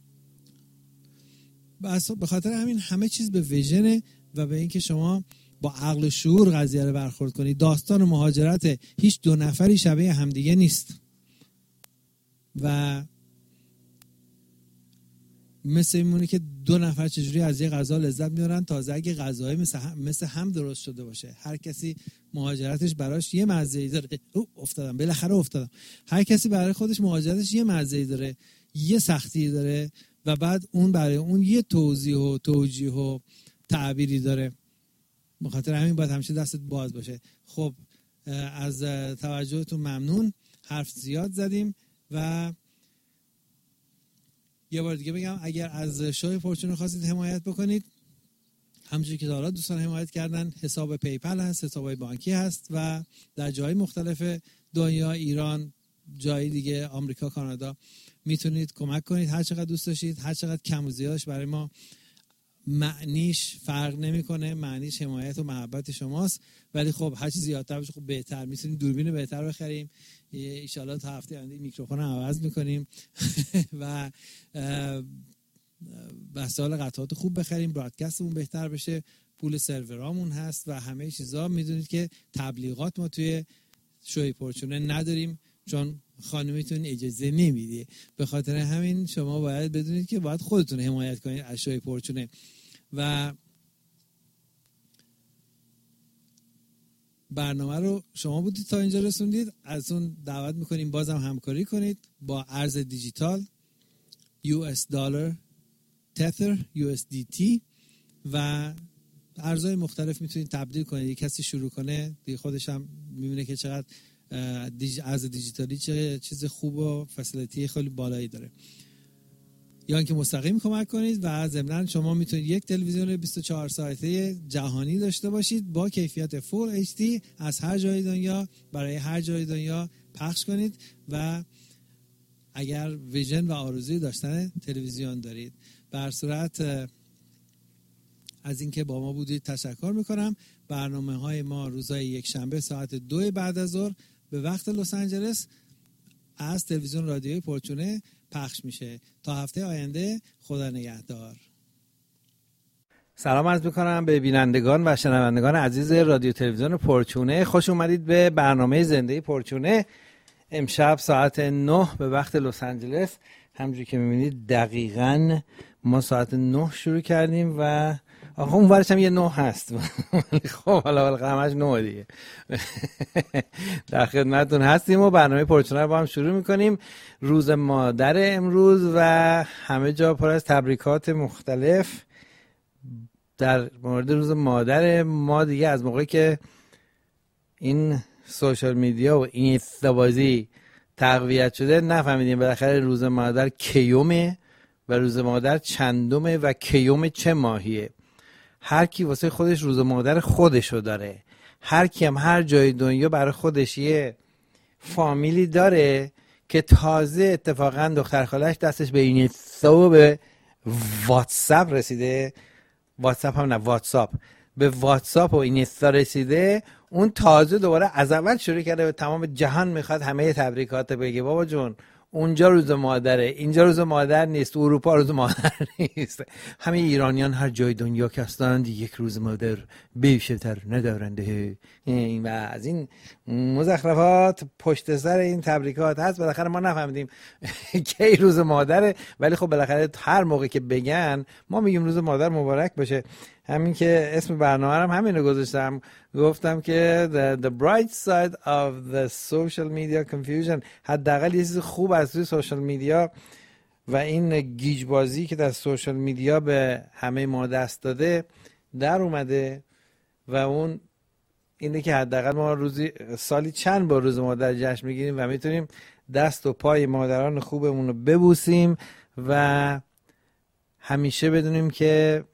بس به خاطر همین همه چیز به ویژن و به اینکه شما با عقل و شعور قضیه رو برخورد کنید. داستان مهاجرت هیچ دو نفری شبیه همدیگه نیست و مثل میمونه که دو نفر چجوری از یه غذا لذت میبرن، تازه اگه غذای مثل هم, مثل هم درست شده باشه. هر کسی مهاجرتش براش یه مزه‌ای داره. او افتادم بالاخره افتادم. هر کسی برای خودش مهاجرتش یه مزه‌ای داره، یه سختی داره و بعد اون برای اون یه توضیح و توجیه و تعبیری داره. به خاطر همین باید همیشه دستت باز باشه. خب از توجهتون ممنون. حرف زیاد زدیم و یه بار دیگه بگم اگر از شوی پورچون خواستید حمایت بکنید، همونجوری که تا حالا دوستان حمایت کردن، حساب پیپل هست، حساب بانکی هست و در جای مختلف دنیا، ایران، جای دیگه، آمریکا، کانادا میتونید کمک کنید هر چقدر دوست داشتید. هر چقدر کم و زیادش برای ما معنیش فرق نمیکنه، معنیش حمایت و محبت شماست. ولی خب هر چیز زیادتر بشه خب بهتر. میتونیم دوربین بهتر بخریم، ان شاءالله تا هفته آینده میکروفون رو عوض میکنیم و وسایل قطعات خوب بخریم، برادکستمون بهتر بشه، پول سرورامون هست و همه چیزا. میدونید که تبلیغات ما توی شوی پورچونه نداریم چون خانومیتون اجازه نمیده. به خاطر همین شما باید بدونید که باید خودتون حمایت کنید از شوی پورچونه و برنامه رو شما بودید تا اینجا رسوندید. از اون دعوت میکنیم بازم همکاری کنید با ارز دیجیتال یو اس دلار، تتر، یو اس دی تی و ارزهای مختلف میتونید تبدیل کنید. یک کسی شروع کنه دیگه خودش هم میبینه که چقدر دیج... ارز دیجیتالی چه چیز خوب و فسیلیتی خیلی بالایی داره. یا اینکه مستقیم کمک کنید و ضمناً شما میتونید یک تلویزیون بیست و چهار ساعته جهانی داشته باشید با کیفیت فول اچ دی از هر جای دنیا برای هر جای دنیا پخش کنید و اگر ویژن و آرزوی داشتن تلویزیون دارید. به هر صورت از اینکه با ما بودید تشکر میکنم. برنامه های ما روزهای یک شنبه ساعت دو بعد از ظهر به وقت لس آنجلس از تلویزیون رادیوی پورچونه پخش میشه. تا هفته آینده، خدا نگهدار. سلام عرض میکنم به بینندگان و شنوندگان عزیز رادیو تلویزیون پورچونه. خوش اومدید به برنامه زنده پورچونه. امشب ساعت نه به وقت لس آنجلس، همونجوری که میبینید دقیقاً ما ساعت نه شروع کردیم و آخه اون ورش هم یه نه هست. خب حالا همش نه دیگه. در خدمتتون هستیم و برنامه پورچونه رو با هم شروع میکنیم. روز مادر امروز و همه جا پر از تبریکات مختلف. در مورد روز مادر ما دیگه از موقعی که این سوشال میدیا و این اینستابازی تقویت شده نفهمیدیم بالاخره روز مادر کیومه و روز مادر چندمه و کیوم چه ماهیه. هر کی واسه خودش روز مادر خودشو داره. هر کی هم هر جای دنیا برای خودش یه فامیلی داره که تازه اتفاقا دختر خالش دستش به این اینستا و به واتساپ رسیده. واتساپ هم نه واتساپ به واتساپ و اینستا رسیده. اون تازه دوباره از اول شروع کرده به تمام جهان میخواد همه تبریکات بگه. بابا جون اونجا روز مادره، اینجا روز مادر نیست، اروپا روز مادر نیست. همه ایرانیان هر جای دنیا که هستند یک روز مادر بیشتر ندارنده. و از این مزخرفات پشت سر این تبریکات هست. بالاخره ما نفهمیدیم کی روز مادره، ولی خب بالاخره هر موقع که بگن ما میگیم روز مادر مبارک باشه. همین که اسم برنامه هم همین رو گذاشتم، گفتم که the, the bright side of the social media confusion. حداقل یه چیز خوب از توی سوشال میدیا و این گیج بازی که در سوشال میدیا به همه ما دست داده در اومده و اون اینه که حداقل ما روزی سالی چند بار روز مادر جشن میگیریم و میتونیم دست و پای مادران خوبمون رو ببوسیم و همیشه بدونیم که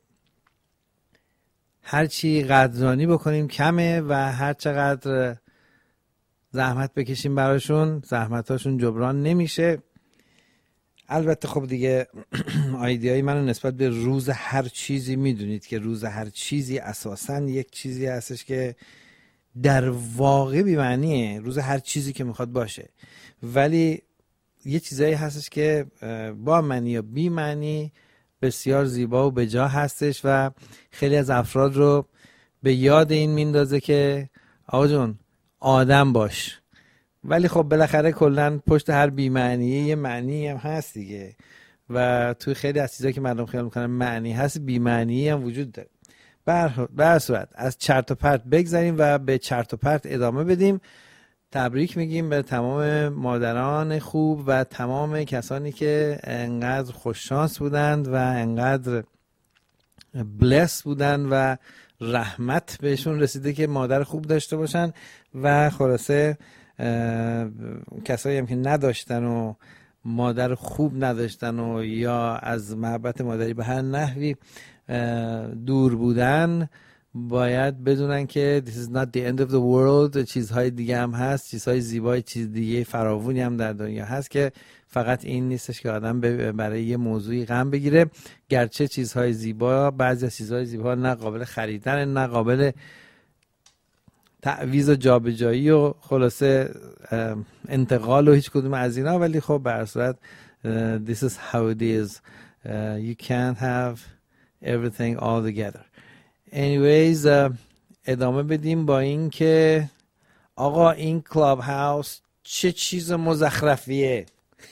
هرچی قدردانی بکنیم کمه و هر چقدر زحمت بکشیم براشون زحمتاشون جبران نمیشه. البته خب دیگه ایده‌های منو نسبت به روز هر چیزی میدونید که روز هر چیزی اساساً یک چیزی هستش که در واقع بی معنیه، روز هر چیزی که میخواد باشه، ولی یه چیزایی هستش که با معنی یا بی معنی بسیار زیبا و بجا هستش و خیلی از افراد رو به یاد این میندازه که آقا جون آدم باش. ولی خب بالاخره کلا پشت هر بی معنی یه معنی هم هست دیگه و توی خیلی از چیزایی که مردم خیال میکنن معنی هست بی معنی هم وجود داره. به هر صورت از چرت و پرت بگذاریم و به چرت و پرت ادامه بدیم. تبریک میگیم به تمام مادران خوب و تمام کسانی که انقدر خوششانس بودند و انقدر بلس بودند و رحمت بهشون رسیده که مادر خوب داشته باشن و خلاصه کسایی هم که نداشتن و مادر خوب نداشتن و یا از محبت مادری به هر نحوی دور بودن باید بدونن که this is not the end of the world. چیزهای دیگه هم هست، چیزهای زیبای چیز دیگه فراوونی هم در دنیا هست که فقط این نیستش که آدم برای یه موضوعی غم بگیره. گرچه چیزهای زیبا، بعضی از چیزهای زیبا نه قابل خریدن نه قابل تعویض و جابجایی و خلاصه انتقال و هیچ کدوم از اینا، ولی خب به هر صورت this is how it is. uh, you can't have everything all together. anyways uh, ادامه بدیم با این که آقا این کلاب هاوس چه چیز مزخرفیه.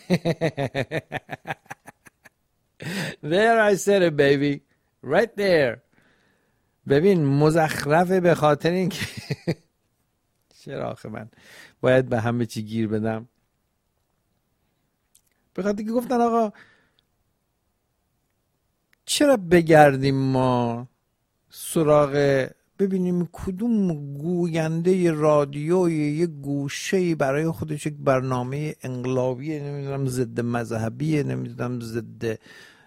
There I said it baby, right there. ببین مزخرفه به خاطر این که چرا آخه من باید به همه چی گیر بدم؟ به خاطر که گفتن آقا چرا بگردیم ما سراغ ببینیم کدوم گوینده رادیوی یه گوشه‌ای برای خودش یک برنامه انقلابی نمیدونم ضد مذهبی نمیدونم ضد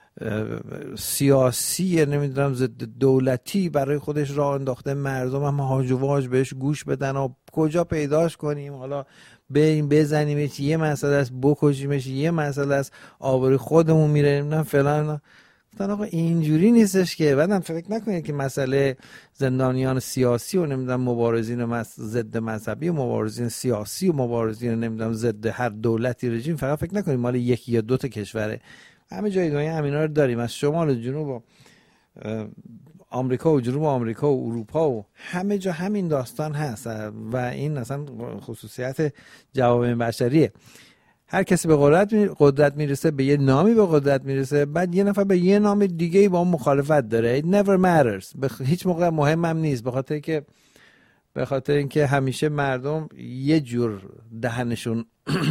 سیاسی نمیدونم ضد دولتی برای خودش راه انداخته، مردم هم هاج و واج بهش گوش بدن و کجا پیداش کنیم؟ حالا بریم بزنیمش یه مسئله است، بکشیمش یه مسئله است، آبروی خودمون میره نمیدونم فلان. گفتن آقا اینجوری نیستش که. بعدم فکر نکنید که مسئله زندانیان سیاسی و نمیدونم مبارزین ضد مذهبی و مبارزین سیاسی و مبارزین نمیدونم ضد هر دولتی رژیم فقط فکر نکنید مال یکی یا دو تا کشوره. همه جای دنیا همینا رو داریم، از شمال و جنوب و آمریکا و جنوب آمریکا و اروپا و همه جا همین داستان هست و این اصلا خصوصیت جوامع بشریه. هر کسی به قدرت می... قدرت میرسه، به یه نامی به قدرت میرسه، بعد یه نفر به یه نام دیگه با اون مخالفت داره. It never matters. به هیچ موقع مهم هم نیست، به خاطر که به خاطر اینکه همیشه مردم یه جور دهنشون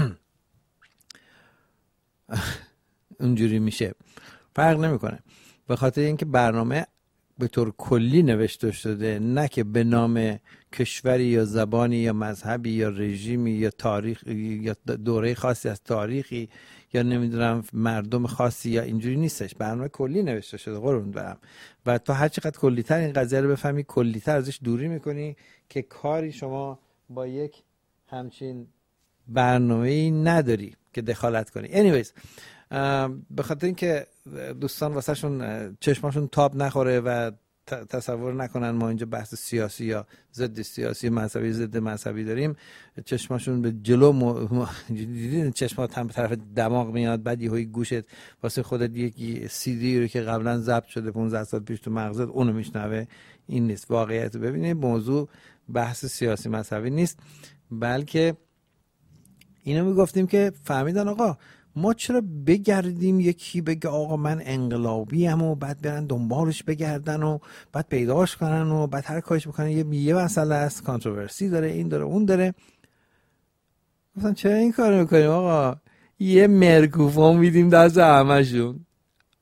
اونجوری میشه، فرق نمیکنه. به خاطر اینکه برنامه به طور کلی نوشته شده، نه که به نام کشوری یا زبانی یا مذهبی یا رژیمی یا تاریخ یا دوره خاصی از تاریخی یا نمیدونم مردم خاصی یا اینجوری نیستش. برنامه کلی نوشته شده قربون برم و تو هر چقدر کلی‌تر این قضیه رو بفهمی کلی‌تر ازش دوری میکنی که کاری شما با یک همچین برنامه‌ای نداری که دخالت کنی. anyways به خاطر اینکه دوستان واسه شون چشماشون تاب نخوره و تصور نکنن ما اینجا بحث سیاسی یا ضد سیاسی مذهبی ضد مذهبی داریم، چشماشون به جلو م... دیدین چشمات هم به طرف دماغ میاد، بعد یهویی گوشت واسه خودت یک سی دی رو که قبلا ضبط شده پانزده سال پیش تو مغزت اونو میشنوه. این نیست واقعیت. ببینید موضوع بحث سیاسی مذهبی نیست، بلکه اینو میگفتیم که فهمیدن آقا ما چرا بگردیم یکی بگه آقا من انقلابی ام و بعد برن دنبالش بگردن و بعد پیداش کنن و بعد هر کارش بکنن یه یه مسئله است، کانتروورسی داره، این داره اون داره. مثلا چرا این کارو میکنیم آقا؟ یه میکروفون میدیم دست همشون،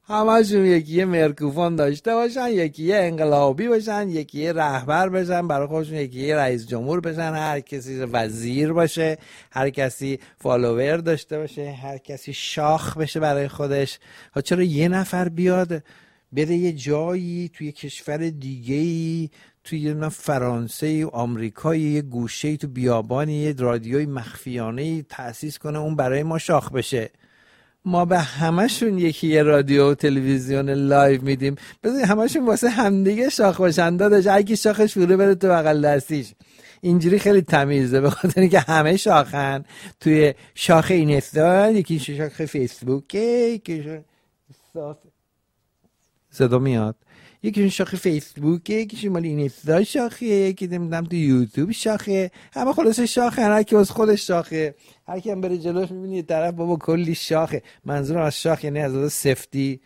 همشون یکی یه میکروفون داشته باشن، یکی یه انقلابی باشن، یکی یه رهبر بشن برای خودشون، یکی یه رئیس جمهور بشن، هر کسی وزیر باشه، هر کسی فالوور داشته باشه، هر کسی شاخ بشه برای خودش. ها چرا یه نفر بیاد بره یه جایی توی کشور دیگه‌ای، توی یه فرانسه، آمریکا، یه گوشه‌ای تو بیابانی، یه رادیوی مخفیانه‌ای تأسیس کنه، اون برای ما شاخ بشه؟ ما به همشون یکی یه رادیو و تلویزیون لایو میدیم، بذاری همشون واسه همدیگه شاخ باشن. داداش اگه شاخش فوره بره تو بغل دستیش، اینجوری خیلی تمیزه، به خاطر اینکه همه شاخن. توی شاخ اینستا، یکی شاخ فیسبوک، یکی شاخ صدا میاد، یکیشون شاخ فیسبوکه، یکیشون مال اینستا شاخه، یکی نمیدونم تو یوتیوب شاخه، همه خلاصه شاخه، هر کی از خودش شاخه. هر کی هم بره جلوش میبینی یه طرف بابا کلی شاخه. منظورم از شاخ یعنی از لحاظ سفتی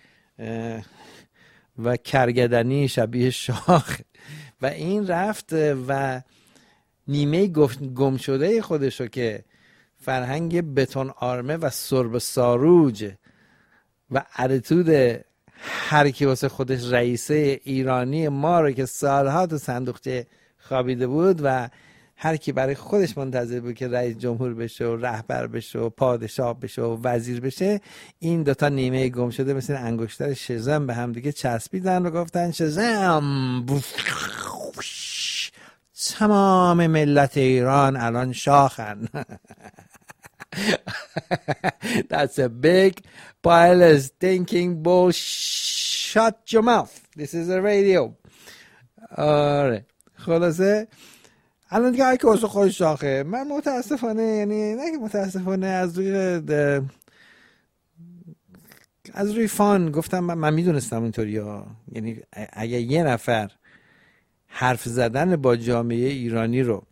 و کرگدنی شبیه شاخ. و این رفت و نیمه گم شده خودشو که فرهنگ بتون آرمه و سرب ساروج و اتیتود هر کی واسه خودش رئیس ایرانی ما رو که سالها تو صندوقچه خوابیده بود و هر کی برای خودش منتظر بود که رئیس جمهور بشه و رهبر بشه و پادشاه بشه و وزیر بشه، این دوتا نیمه گم شده مثل انگشتر شزم به هم دیگه چسبیدن و گفتن شزم تمام ملت ایران الان شاخن. That's a big pile of stinking bull. Shut your mouth. This is a radio. آره خلاصه الان دیگه هر که واسه خودش شاخه. من متاسفانه، یعنی نه که متاسفانه، از روی از روی فان گفتم، من, من میدونستم اینطوری ها. یعنی اگه یه نفر حرف زدن با جامعه ایرانی رو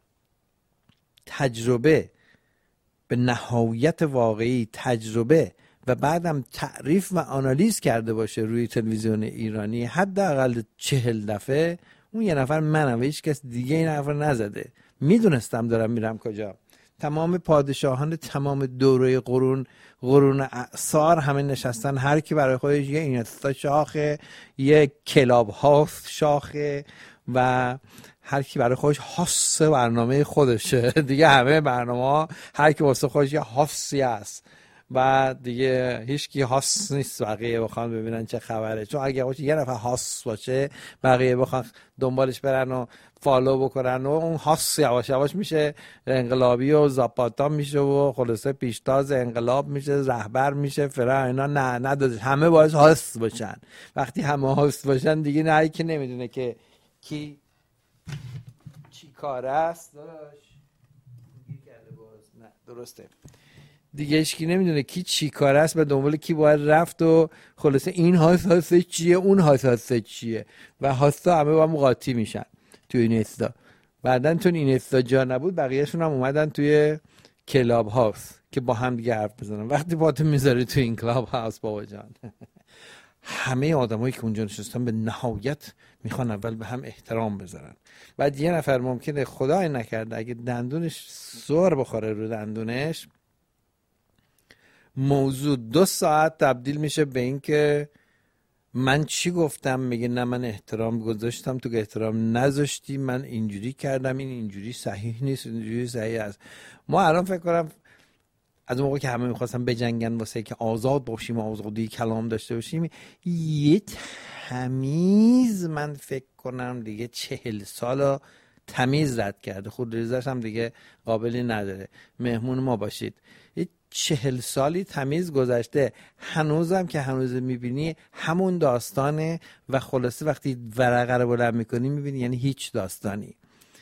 تجربه به نهایت واقعی تجربه و بعدم تعریف و آنالیز کرده باشه روی تلویزیون ایرانی حداقل چهل دفعه، اون یه نفر منم و هیچ کس دیگه این حرف رو نزده. میدونستم دارم میرم کجا. تمام پادشاهان تمام دوره قرون قرون اعصار همه نشستن، هر کی برای خودش یه اینستا شاخه، یه کلاب هاوس شاخه و هر کی برای خودش هاست برنامه خودشه دیگه. همه برنامه هر کی واسه خودش یه هاستی هست و دیگه هیچ کی هاست نیست بقیه بخوان ببینن چه خبره. چون اگه باشه یه نفر هاست باشه بقیه بخوان دنبالش برن و فالو بکنن و اون هاست یواش یواش میشه انقلابی و زاپاتا میشه و خلاصه پیشتاز انقلاب میشه، رهبر میشه، فرا اینا. نه نداده، همه باید هاست باشن. وقتی همه هاست باشن دیگه نه کی نمیدونه که کی چی کار است. نه درسته دیگه، هیچکی نمیدونه کی چی کار است و دنبال کی باید رفت و خلاصه این هاست هاست چیه، اون هاست هاست چیه و هاستا همه با هم قاطی میشن توی این استا. بعدن چون این استا جا نبود بقیهشون هم اومدن توی کلاب هاوس که با هم دیگه حرف بزنن. وقتی پاتو میذاری توی این کلاب هاوس بابا جان، همه آدمایی که اونجا نشستن به نهایت میخوان اول به هم احترام بذارن. بعد یه نفر ممکنه خدای نکرده اگه دندونش سر بخوره رو دندونش، موضوع دو ساعت تبدیل میشه به این که من چی گفتم، میگه نه من احترام گذاشتم تو که احترام نذاشتی، من اینجوری کردم، این اینجوری صحیح نیست، اینجوری صحیح است. ما الان فکر کنم از موقع که همه میخواستن بجنگن واسه که آزاد باشیم و آزادی کلام داشته باشیم، یه تمیز من فکر کنم دیگه چهل سالا تمیز رد کرده. خود ریزش هم دیگه قابلی نداره. مهمون ما باشید. یه چهل سالی تمیز گذشته، هنوزم که هنوز میبینی همون داستانه و خلاصه وقتی ورقه رو بلند میکنی میبینی یعنی هیچ داستانی.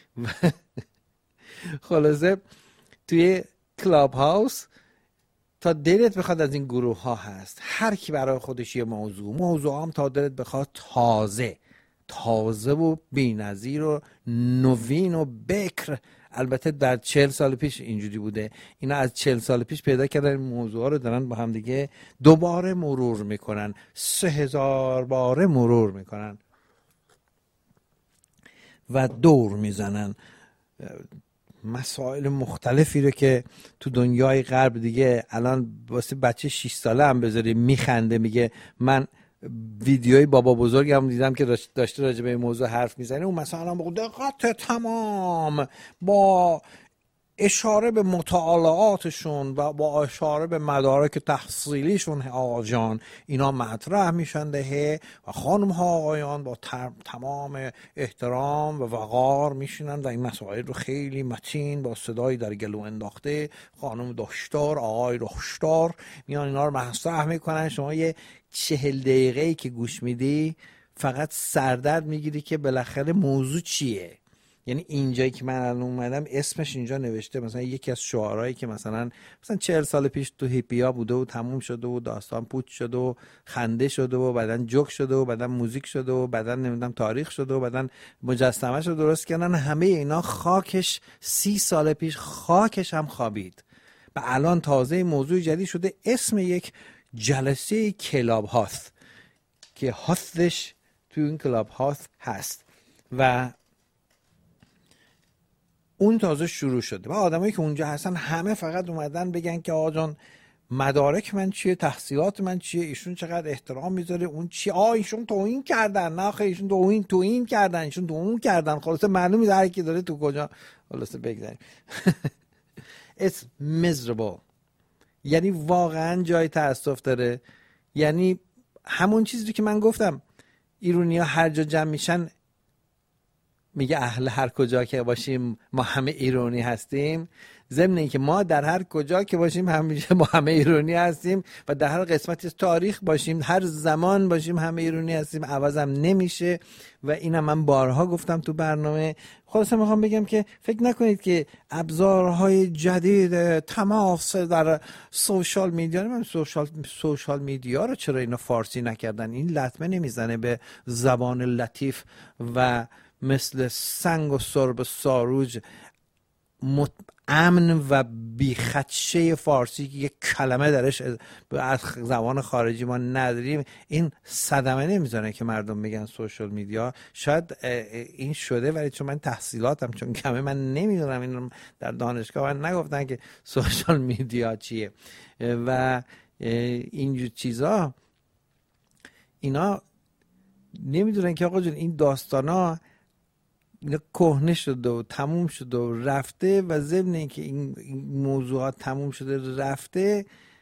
خلاصه توی کلاب هاوس تا دلت بخواد از این گروه ها هست، هر کی برای خودش یه موضوع موضوع هم تا دلت بخواد تازه تازه و بی‌نظیر و نوین و بکر. البته در چهل سال پیش اینجوری بوده، اینا از چهل سال پیش پیدا کردن این موضوع ها رو دارن با هم دیگه دوباره مرور میکنن، سه هزار باره مرور میکنن و دور میزنن مسائل مختلفی رو که تو دنیای غرب دیگه الان واسه بچه شش ساله هم بذاری میخنده، میگه من ویدیوی بابا بزرگم دیدم که داشته راجع به این موضوع حرف میزنه. اون مثلا با دقت تمام با اشاره به مطالعاتشون و با اشاره به مدارک تحصیلیشون آقایان اینا مطرح میشن ده و خانم ها آقایان با تمام احترام و وقار میشینن و این مسائل رو خیلی متین با صدای در گلو انداخته خانم داشتار آقای داشتار میان اینا رو مطرح میکنن. شما یه چهل دقیقه‌ای که گوش میدی فقط سردرد میگیری که بالاخره موضوع چیه. یعنی اینجایی که من الان اومدم اسمش اینجا نوشته مثلا یکی از شعارهایی که مثلا مثلا چهل سال پیش تو هیپیا بوده و تموم شده و داستان پوچ شده و خنده شده و بعدن جوک شده و بعدن موزیک شده و بعدن نمیدونم تاریخ شده و بعدن مجسمه‌شو درست کردن. همه اینا خاکش سی سال پیش خاکش هم خوابید و الان تازه موضوع جدید شده اسم یک جلسه کلاب هاست که هاستش تو این کلاب هاست هست و اون تازه شروع شده و آدمایی که اونجا هستن همه فقط اومدن بگن که آقا جان مدارک من چیه، تحصیلات من چیه، ایشون چقدر احترام میذاره، اون چی، آ ایشون توهین کردن، نه خیلی ایشون توهین توهین کردن، ایشون توهین کردن. خلاصه معلومه هر کی داره تو کجا. خلاصه بگذاریم It's miserable. یعنی واقعا جای تاسف داره. یعنی همون چیزی که من گفتم ایرونیا هر جا جمع میشن میگه اهل هر کجا که باشیم ما همه ایرانی هستیم. ضمن اینکه ما در هر کجا که باشیم همیشه ما همه ایرانی هستیم و در هر قسمت تاریخ باشیم هر زمان باشیم همه ایرانی هستیم، عوضم نمیشه. و اینم من بارها گفتم تو برنامه. خلاصه میخوام بگم که فکر نکنید که ابزارهای جدید تماس در سوشال میدیا، من سوشال سوشال میدیا رو چرا اینا فارسی نکردن؟ این لطمه نمیزنه به زبان لطیف و مثل سنگ و سرب ساروج مت... امن و بیخدشه فارسی که یک کلمه درش از زبان خارجی ما نداریم. این صدمه نمیزنه که مردم میگن سوشال میدیا. شاید این شده ولی چون من تحصیلاتم چون کمه من نمیدونم، این در دانشگاه من نگفتن که سوشال میدیا چیه و اینجور چیزا. اینا نمیدونن که آقا جون این داستانا اینا کهنه شده و تموم شده و رفته و ضمن اینکه این موضوعات تموم شده رفته،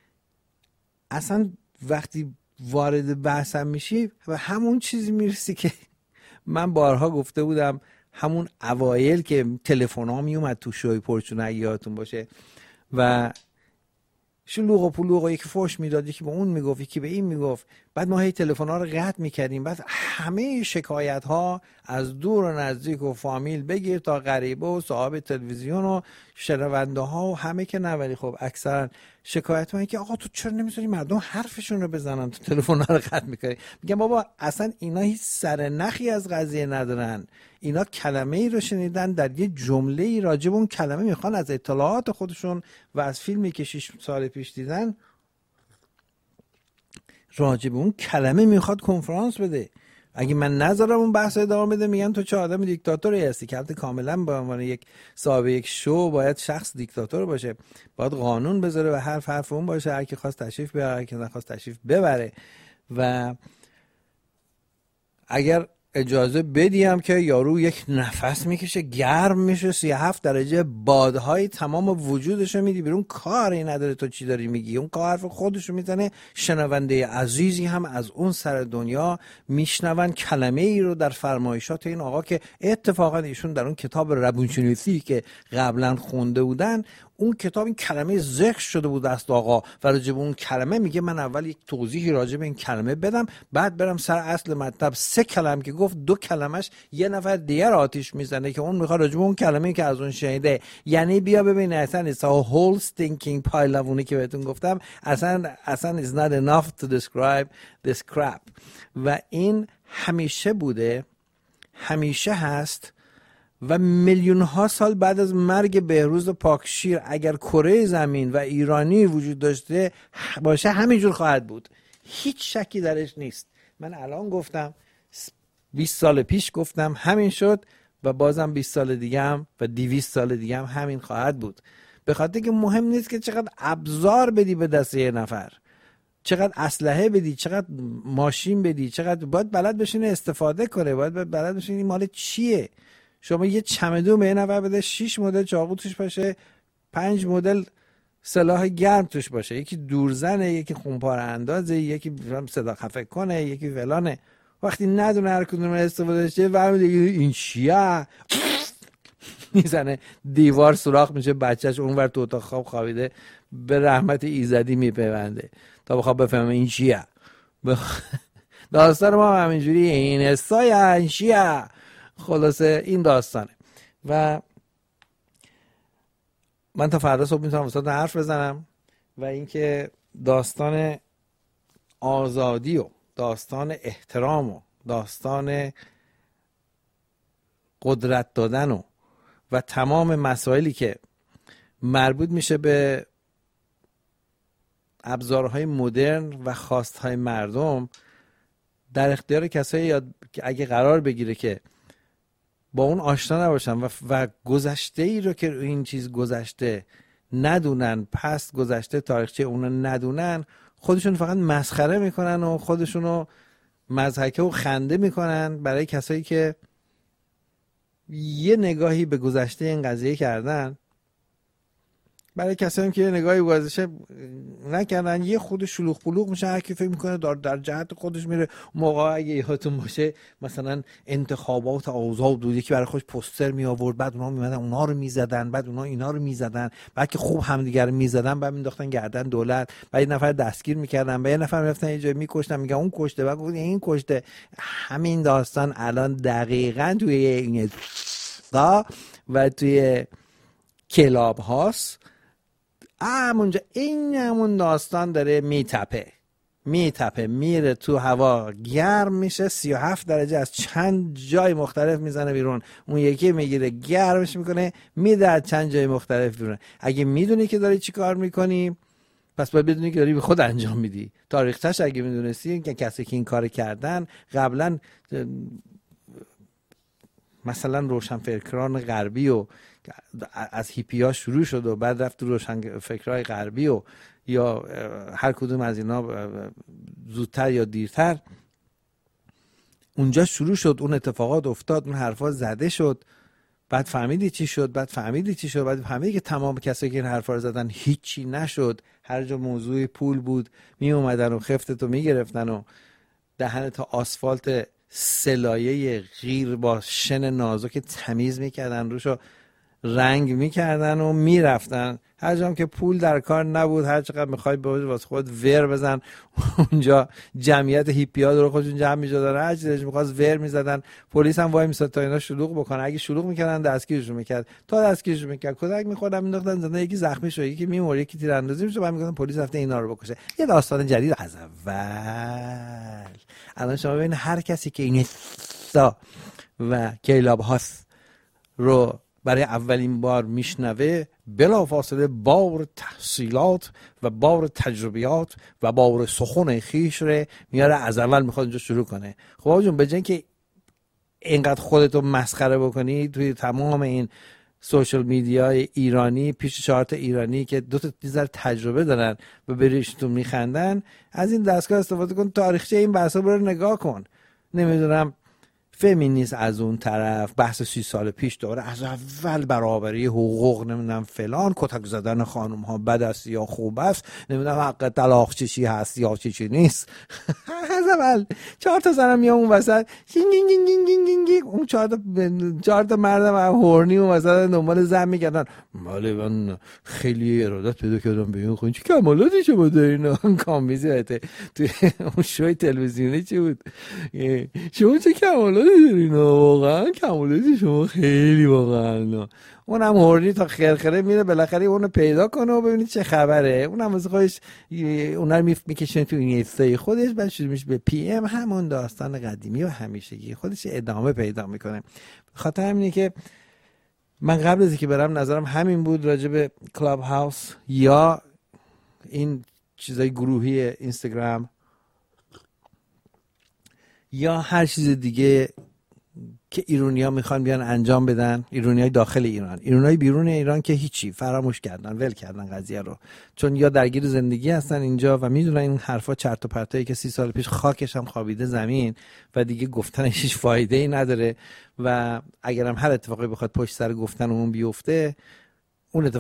اصلا وقتی وارد بحثم میشی و همون چیزی میرسی که من بارها گفته بودم همون اوایل که تلفن ها میومد تو شوی پرچون یادتون باشه و شلوغ و پلوغ و یکی فوش میداد یکی به اون میگفت یکی به این میگفت، بعد ما هی تلفن ها رو قطع میکردیم. بعد همه شکایت ها از دور و نزدیک و فامیل بگیر تا غریبه و صاحب تلویزیون و شنونده ها و همه که نه، ولی خب اکثرا شکایت ها این که آقا تو چرا نمیذاری مردم حرفشون رو بزنن، تو تلفن ها رو قطع میکنی. میگم بابا اصلا اینا هیچ سر نخی از قضیه ندارن. اینا کلمه ای رو شنیدن در یه جمله ای راجع به اون کلمه میخوان از اطلاعات خودشون و از فیلمی که شش سال پیش دیدن راجع به اون کلمه میخواد کنفرانس بده. اگه من نذارم اون بحث ادامه بده میگن تو چه آدم دیکتاتوری هستی، که البته کاملا به عنوان یک صاحب یک شو باید شخص دیکتاتور باشه، باید قانون بذاره و حرف حرف اون باشه، هر کی خواست تشریف بیاره هر کی نخواست تشریف ببره. و اگر اجازه بدیم که یارو یک نفس میکشه گرم میشه سی و هفت درجه بادهای تمام وجودشو میدی بیرون، کاری نداره تو چی داری میگی، اون کار حرف خودشو میزنه. شنونده عزیزی هم از اون سر دنیا میشنون کلمه ای رو در فرمایشات این آقا که اتفاقا ایشون در اون کتاب روانشناسی که قبلا خونده بودن اون کتاب این کلمه ذکر شده بود دست آقا و راجع به اون کلمه میگه من اول یک توضیحی راجع به این کلمه بدم بعد برم سر اصل مطلب. سه کلمه که گفت دو کلمش یه نفر دیگر آتیش میزنه که اون میخواد راجع به اون کلمه که از اون شنیده. یعنی بیا ببین اصلا it's a whole stinking pile of اونی که بهتون گفتم اصلا اصلا is not enough to describe this crap. و این همیشه بوده، همیشه هست و میلیون ها سال بعد از مرگ بهروز پاکشیر اگر کره زمین و ایرانی وجود داشته باشه همینجور خواهد بود، هیچ شکی درش نیست. من الان گفتم بیست سال پیش گفتم همین شد و بازم بیست سال دیگه هم و دویست سال دیگه هم همین خواهد بود. به خاطر که مهم نیست که چقدر ابزار بدی به دست یه نفر، چقدر اسلحه بدی، چقدر ماشین بدی، چقدر باید بلد بشینه استفاده کنه، باید بلد بشینه این مال چیه. شما یه چمدون به یه نفر بده، شش مدل چاقو توش باشه، پنج مدل سلاح گرم توش باشه، یکی دورزنه، یکی خونپاره اندازه، یکی صدا خفه کنه، یکی فلانه. وقتی ندونه هر کدوم استفاده شه و دیگه این چیه میزنه دیوار سوراخ میشه، بچهش اونور تو اتاق خواب خوابیده به رحمت ایزدی میپیونده تا بخواب بفهمه این چیه. بخ... داستان ما همینجوری این استای چیه. خلاصه این داستانه و من تا فردا صبح میتونم واسه حرف بزنم. و اینکه داستان آزادی و داستان احترام و داستان قدرت دادن و و تمام مسائلی که مربوط میشه به ابزارهای مدرن و خواستهای مردم در اختیار کسایی یاد که اگه قرار بگیره که با اون آشنا نباشن و, و گذشته ای رو که این چیز گذشته ندونن، پس گذشته تاریخچه اونو ندونن، خودشون فقط مسخره میکنن و خودشونو مضحکه و خنده میکنن برای کسایی که یه نگاهی به گذشته این قضیه کردن. برای کسایی که یه نگاهی به گذشته نکردن یه خود شلوغ پلوغ میشه، هر کی فکر میکنه در در جهت خودش میره. موقع اگه یادتون باشه مثلا انتخابات آزاد بود، یکی برای خودش پوستر می آورد، بعد اونها میمدن اونها رو میزدن، بعد اونها اینا رو میزدن، بعد که خوب همدیگه رو میزدن بعد مینداختن گردن دولت، بعد یه نفر دستگیر میکردن، بعد یه نفر میرفتن یه جای میکشتن، میگن اون کشته، بعد گفتن این کشته. همین داستان الان دقیقاً توی این دا و توی کلاب هاست همونجا این همون داستان داره میتپه میتپه میره تو هوا، گرم میشه، سی و هفت درجه از چند جای مختلف میزنه بیرون، اون یکی میگیره گرمش میکنه میده از چند جای مختلف بیرون. اگه میدونی که داری چی کار میکنی پس باید بدونی که داری به خود انجام میدی. تاریخچه‌اش اگه میدونستی که کسی که این کار کردن قبلا مثلا روشنفکران غربی و از هیپی ها شروع شد و بعد رفت تو روشن فکرهای غربی و یا هر کدوم از اینا زودتر یا دیرتر اونجا شروع شد، اون اتفاقات افتاد، اون حرفا زده شد، بعد فهمیدی چی شد، بعد فهمیدی چی شد، بعد فهمیدی که تمام کسایی که این حرفا رو زدن هیچی نشد. هر جا موضوع پول بود می اومدن و خفتتو می گرفتن و دهن تا آسفالت سلایه غیر با شن نازک تمیز میکردن، روشو رنگ میکردن و میرفتن. هر جام که پول در کار نبود، هر چقدر میخوای به واسه خود ور بزن، اونجا جمعیت هیپیا رو خودشون جمع می‌شدن، هر چیزی می‌خواست ور می‌زدن. پلیس هم وای میساد تا اینا شلوغ بکنه، اگه شلوغ میکردن دستگیرشون میکرد، تا دستگیرشون میکرد کدک می‌خوردن مینداختن زندان، یکی زخمی شد، یکی میمرد، یکی تیراندازی میشد، بعد میگفتن پلیس رفته اینا رو بکشه. یه داستان جدید از اول. الان شما ببین هر کسی که این و کلاب هاست رو برای اولین بار میشنوه بلافاصله بار تحصیلات و بار تجربیات و بار سخن خیش رو میاره از اول میخواد اینجا شروع کنه. خب آقا جون، به جای اینکه اینقدر خودتو مسخره بکنی توی تمام این سوشال میدیای ایرانی پیش چهار تا ایرانی که دو تا دیزر تجربه دارن و بریشتون میخندن، از این دستگاه استفاده کن، تاریخچه این بحثا رو نگاه کن. نمیدونم فمینیست از اون طرف بحث سی سال پیش داره، از اول برابری حقوق، نمیدونم فلان، کتک زدن خانم ها بد است یا خوب است، نمیدونم حق طلاق چی چی هست یا چی چی نیست. از اول چهار تا زنم میام اون وسط اون چهار تا چهار تا مردم هم هورنی اون وسط دنبال زن میگردن. بله من خیلی ارادت پیدا کردم به این خون چی کمالاتی شما دارین. کامیزی هایته توی اون شوی تلویزیونی چی بود، شما چه کمالاتی دارین، واقعا کمالاتی شما خیلی واقعا. اونم هورنی تا خرخره میره بالاخره اونو پیدا کنه و ببینید چه خبره. اونم از خودش اونا رو میکشونه تو این استای خودش، بعد شروع میشه به پی ام همون داستان قدیمی و همیشگی خودش ادامه پیدا میکنه. خاطر همینه که من قبل از اینکه برم نظرم همین بود راجع به کلاب هاوس یا این چیزای گروهی اینستاگرام یا هر چیز دیگه که ایرانی‌ها میخوان بیان انجام بدن، ایرانیای داخل ایران. ایرانیای بیرون ایران که هیچی، فراموش کردن، ول کردن قضیه رو، چون یا درگیر زندگی هستن اینجا و میدونن این حرفا چرت و پرتایی که سی سال پیش خاکش هم خوابیده زمین و دیگه گفتنش هیچ فایده ای نداره و اگرم هر اتفاقی بخواد پشت سر گفتن اون بیفته، اون